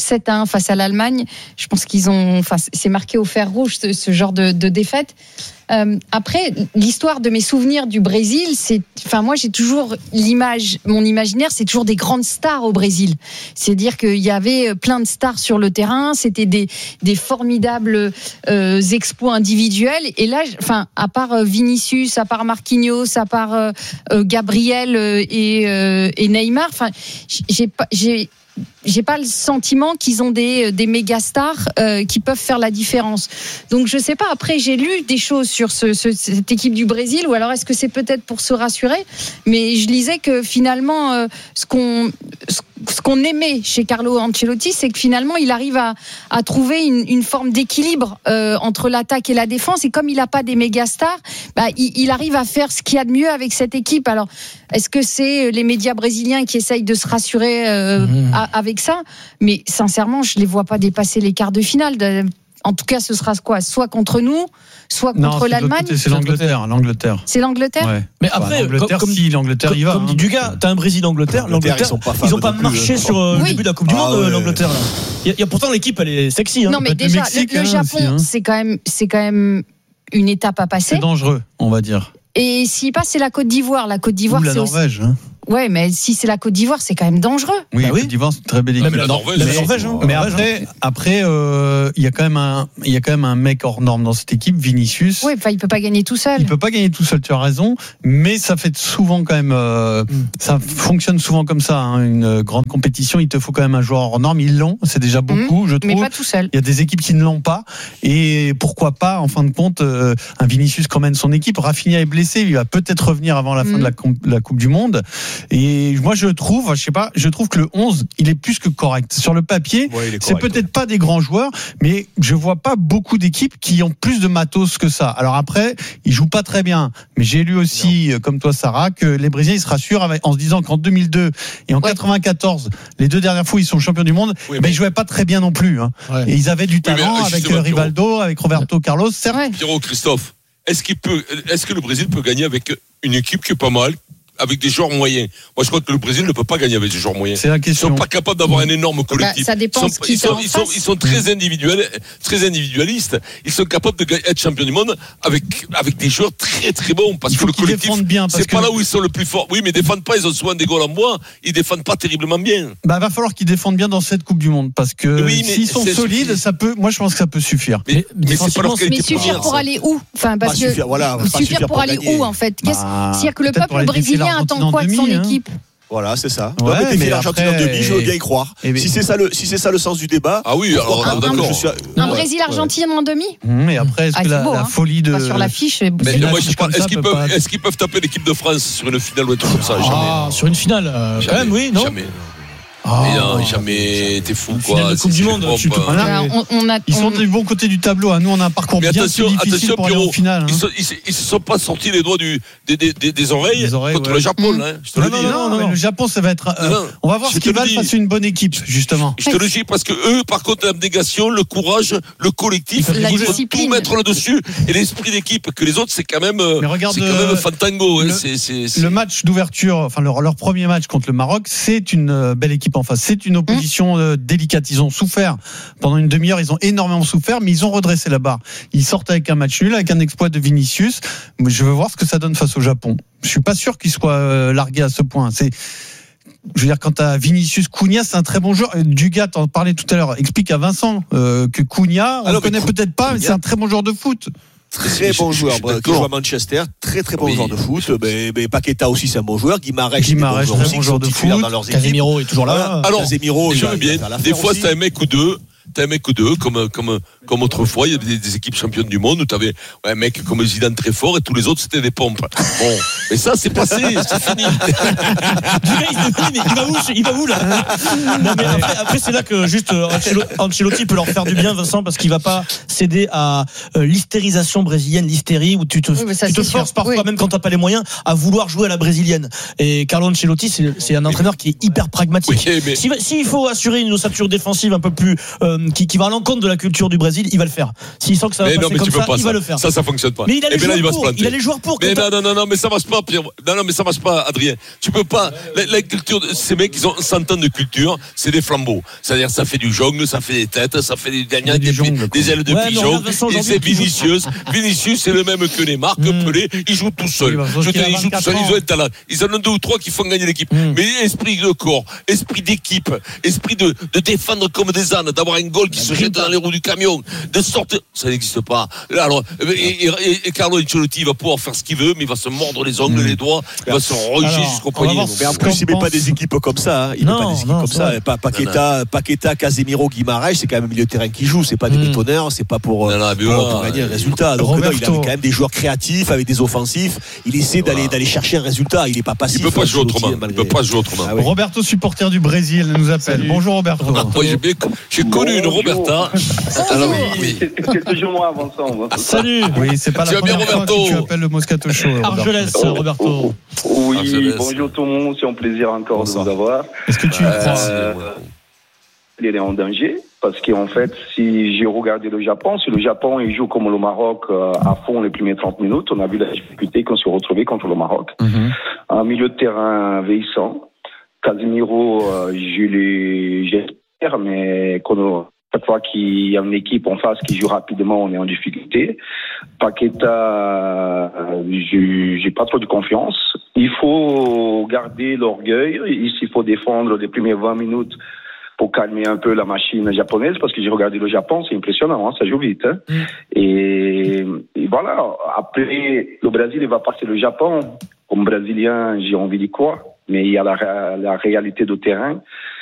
sept à un face à l'Allemagne. Je pense qu'ils ont, enfin, c'est marqué au fer rouge ce, ce genre de, de défaite. Euh, après, l'histoire de mes souvenirs du Brésil, c'est, enfin, moi, j'ai toujours l'image, mon imaginaire, c'est toujours des grandes stars au Brésil. C'est-à-dire qu'il y avait plein de stars sur le terrain, c'était des, des formidables euh, exploits individuels. Et là, enfin, à part Vinicius, à part Marquinhos, à part euh, Gabriel et, euh, et Neymar, enfin, j'ai pas, j'ai j'ai pas le sentiment qu'ils ont des des méga stars euh, qui peuvent faire la différence. Donc je sais pas. Après, j'ai lu des choses sur ce, ce, cette équipe du Brésil, ou alors est-ce que c'est peut-être pour se rassurer. Mais je lisais que finalement, euh, ce qu'on ce, ce qu'on aimait chez Carlo Ancelotti, c'est que finalement il arrive à à trouver une, une forme d'équilibre euh, entre l'attaque et la défense. Et comme il a pas des méga stars, bah il, il arrive à faire ce qu'il y a de mieux avec cette équipe. Alors est-ce que c'est les médias brésiliens qui essayent de se rassurer euh, mmh. à, avec ça? Mais sincèrement, je les vois pas dépasser les quarts de finale. De, en tout cas, ce sera quoi? Soit contre nous, soit contre non, l'Allemagne. C'est l'Angleterre. L'Angleterre. C'est l'Angleterre. Ouais. Mais après, enfin, comme, si l'Angleterre comme, y va. Comme hein, dit Dugas, t'as un Brésil-Angleterre. L'Angleterre, ils ont pas, ils ont pas marché plus, sur euh, oui. le début de la Coupe du Monde, ah, ouais. l'Angleterre. Il y, y a pourtant l'équipe, elle est sexy. Hein. Non, mais déjà, le, Mexique, le, le Japon, aussi, hein. c'est quand même, c'est quand même une étape à passer. C'est dangereux, on va dire. Et s'il passe, c'est la Côte d'Ivoire. La Côte d'Ivoire, Ou la c'est Norvège. Aussi... Hein. Ouais, mais si c'est la Côte d'Ivoire, c'est quand même dangereux. Oui, bah la oui. Côte d'Ivoire, c'est une très belle équipe. Mais la Norvège, la Norvège, hein. Mais après, après, euh, il y a quand même un, il y a quand même un mec hors norme dans cette équipe, Vinicius. Oui, enfin, il peut pas gagner tout seul. Il peut pas gagner tout seul, tu as raison. Mais ça fait souvent quand même, euh, mm. ça fonctionne souvent comme ça. Hein, une grande compétition, il te faut quand même un joueur hors norme. Ils l'ont, c'est déjà beaucoup, mm. je trouve. Mais pas tout seul. Il y a des équipes qui ne l'ont pas. Et pourquoi pas, en fin de compte, euh, un Vinicius qui emmène son équipe. Rafinha est blessé, il va peut-être revenir avant la fin mm. de la, la Coupe du Monde. Et moi, je trouve, je sais pas, je trouve que le onze, il est plus que correct. Sur le papier, ouais, c'est peut-être ouais. pas des grands joueurs, mais je vois pas beaucoup d'équipes qui ont plus de matos que ça. Alors après, ils jouent pas très bien. Mais j'ai lu aussi, non. comme toi, Sarah, que les Brésiliens, ils se rassurent avec, en se disant qu'en deux mille deux et en ouais. quatre-vingt-quatorze, les deux dernières fois, ils sont champions du monde, oui, mais... ben, ils jouaient pas très bien non plus. Hein. Ouais. Et ils avaient du talent oui, avec Rivaldo, avec Roberto Carlos, certes. Pierrot, Christophe, est-ce qu'il peut, est-ce que le Brésil peut gagner avec une équipe qui est pas mal? Avec des joueurs moyens. Moi, je crois que le Brésil ne peut pas gagner avec des joueurs moyens. C'est la question. Ils sont pas capables d'avoir un énorme collectif. Bah, ça dépend. Ils sont, ce qu'ils ils, sont, ils, sont, ils sont très individuels, très individualistes. Ils sont capables de être champions du monde avec avec des joueurs très très bons parce que le collectif, bien, parce c'est que... pas là où ils sont le plus forts. Oui, mais ils défendent pas. Ils ont souvent des goals en bois. Ils défendent pas terriblement bien. Bah, va falloir qu'ils défendent bien dans cette Coupe du Monde parce que oui, s'ils sont solides, suffit. ça peut. Moi, je pense que ça peut suffire. Mais, mais, mais c'est pas leur mais suffire pour aller où? Enfin, parce que suffire, voilà, suffire pour aller où en fait? C'est-à-dire que le peuple brésilien attend quoi de son équipe? Voilà, c'est ça. Ouais, donc, mais l'Argentine en demi, je veux bien y croire. Et si c'est ça le, si c'est ça le sens du débat. Ah oui, alors un, d'accord. Suis... Un Brésil-Argentine ouais. en demi. Mais après, est-ce ah, que la, beau, la hein. folie de sur l'affiche, mais moi, je parle, est-ce qu'ils peuvent, pas... est-ce qu'ils peuvent taper l'équipe de France sur une finale ou un truc comme ça? Jamais. Ah, sur une finale, euh, quand même, oui, non? Jamais. Oh. Mais non, jamais, t'es fou quoi. La Coupe du Monde, tu te... voilà, on, on a, ils sont du bon côté du tableau. Nous, on a un parcours mais bien attention, plus difficile attention, pour aller en finale. Hein. Ils, se, ils, ils se sont pas sortis les doigts du, des, des, des, des oreilles, des oreilles contre ouais. le Japon. Mmh. Hein, je te non, le non, dis. Non, non, non, non, le Japon, ça va être. Euh, non, on va voir ce qu'ils valent face à une bonne équipe, justement. Je te le dis parce que eux, par contre, l'abnégation, le courage, le collectif, la ils veulent tout mettre là-dessus. Et l'esprit d'équipe que les autres, c'est quand même, c'est quand même fantango. Le match d'ouverture, enfin leur premier match contre le Maroc, c'est une belle équipe en face. C'est une opposition délicate. Ils ont souffert pendant une demi-heure, ils ont énormément souffert, mais ils ont redressé la barre. Ils sortent avec un match nul, avec un exploit de Vinicius. Je veux voir ce que ça donne face au Japon. Je suis pas sûr qu'ils soient largués à ce point. C'est, je veux dire, quand t'as Vinicius, Cunha, c'est un très bon joueur. Dugas, t'en parlais tout à l'heure. Explique à Vincent euh, que Cunha, on ne connaît peut-être pas, mais c'est un très bon joueur de foot. Très bon joueur, qui joue à Manchester, très très bon oui. joueur de foot. Mais, mais Paqueta aussi, c'est un bon joueur. Guimarães, Guimarães, très bon joueur de foot. Dans leurs Casemiro est toujours là. Voilà. Alors, Casemiro, j'aime bien. Des fois, c'est un mec ou deux. T'as un mec ou deux, comme, comme, comme autrefois, il y avait des, des équipes championnes du monde où t'avais ouais, un mec comme Zidane très fort et tous les autres c'était des pompes. Bon, mais ça c'est passé, c'est fini. mais il va où, il va où là? Non, mais après, après c'est là que juste Ancelotti peut leur faire du bien, Vincent, parce qu'il va pas céder à euh, l'hystérisation brésilienne, l'hystérie où tu te, oui, tu te forces sûr. parfois, oui. même quand t'as pas les moyens, à vouloir jouer à la brésilienne. Et Carlo Ancelotti, c'est, c'est un entraîneur qui est hyper pragmatique. Oui, mais... S'il si faut assurer une ossature défensive un peu plus euh, euh, qui, qui va à l'encontre de la culture du Brésil, il va le faire. S'il sent que ça va mais passer non, comme ça, il ça. va le faire. Ça, ça fonctionne pas. Mais il a les, joueurs, là, il pour, il a les joueurs pour. Mais non, non, non, non, mais ça marche pas, Pierre. Non, non, mais ça marche pas, Adrien. Tu peux pas. La, la culture, ces mecs, ils ont cent ans de culture, c'est des flambeaux. C'est-à-dire, ça fait du jongle, ça fait des têtes, ça fait des gagnants, des, des, des ailes de ouais, pigeon. Et c'est Vinicius. Vinicius, c'est le même que Neymar, que mmh. Pelé. Ils jouent tout seuls. Je te dis, ils jouent tout seuls. Ils ont un talent. Ils en ont deux ou trois qui font gagner l'équipe. Mmh. Mais esprit de corps, esprit d'équipe, esprit de, de défendre comme des ânes, d'avoir un goal qui se jette dans les roues du camion, de sortir. Ça n'existe pas. Là, alors, et, et, et Carlo Ancelotti, il va pouvoir faire ce qu'il veut, mais il va se mordre les ongles, mmh. les doigts, il va se ronger jusqu'au poignet. Mais en plus, il met pas des équipes comme ça. Hein. Il non, met pas des équipes non, comme ça. Pas Paqueta, Paqueta, Casemiro, Guimaraes, c'est quand même un milieu de terrain qui joue. C'est pas des mmh. bétonneurs, c'est pas pour, non, non, pour, ouais, pour gagner un résultat. Donc, non, il a quand même des joueurs créatifs avec des offensifs. Il essaie voilà. d'aller, d'aller chercher un résultat. Il est pas passif. Il peut pas jouer autrement. Il peut pas jouer autrement. Ah, oui. Roberto, supporter du Brésil, nous appelle. Salut. Bonjour Roberto. Moi, j'ai, bien, j'ai connu une Roberta. Alors, oui, c'est, c'est toujours moi avant ça. Salut. Oui, c'est pas tu la première bien, fois que tu appelles le Moscato Show. Argelès, oh, Roberto. Oh, oh, oui, Argelès. Bonjour tout le monde. C'est un plaisir encore Bonsoir. de vous avoir. Est-ce que tu y crois euh, Il est en danger parce qu'en fait, si j'ai regardé le Japon, si le Japon il joue comme le Maroc euh, à fond les premières trente minutes, on a vu la difficulté qu'on s'est retrouvé contre le Maroc. Mm-hmm. Un milieu de terrain vieillissant. Casemiro, euh, je l'ai, j'espère, mais quand, chaque fois qu'il y a une équipe en face qui joue rapidement, on est en difficulté. Paqueta, euh, j'ai, j'ai pas trop de confiance. Il faut garder l'orgueil. Il faut défendre les premières vingt minutes pour calmer un peu la machine japonaise, parce que j'ai regardé le Japon, c'est impressionnant, hein, ça joue vite. Hein. Mm. Et, et voilà, après, le Brésil, il va passer le Japon. Comme Brésilien, j'ai envie d'y croire. Mais il y a la, la réalité du terrain.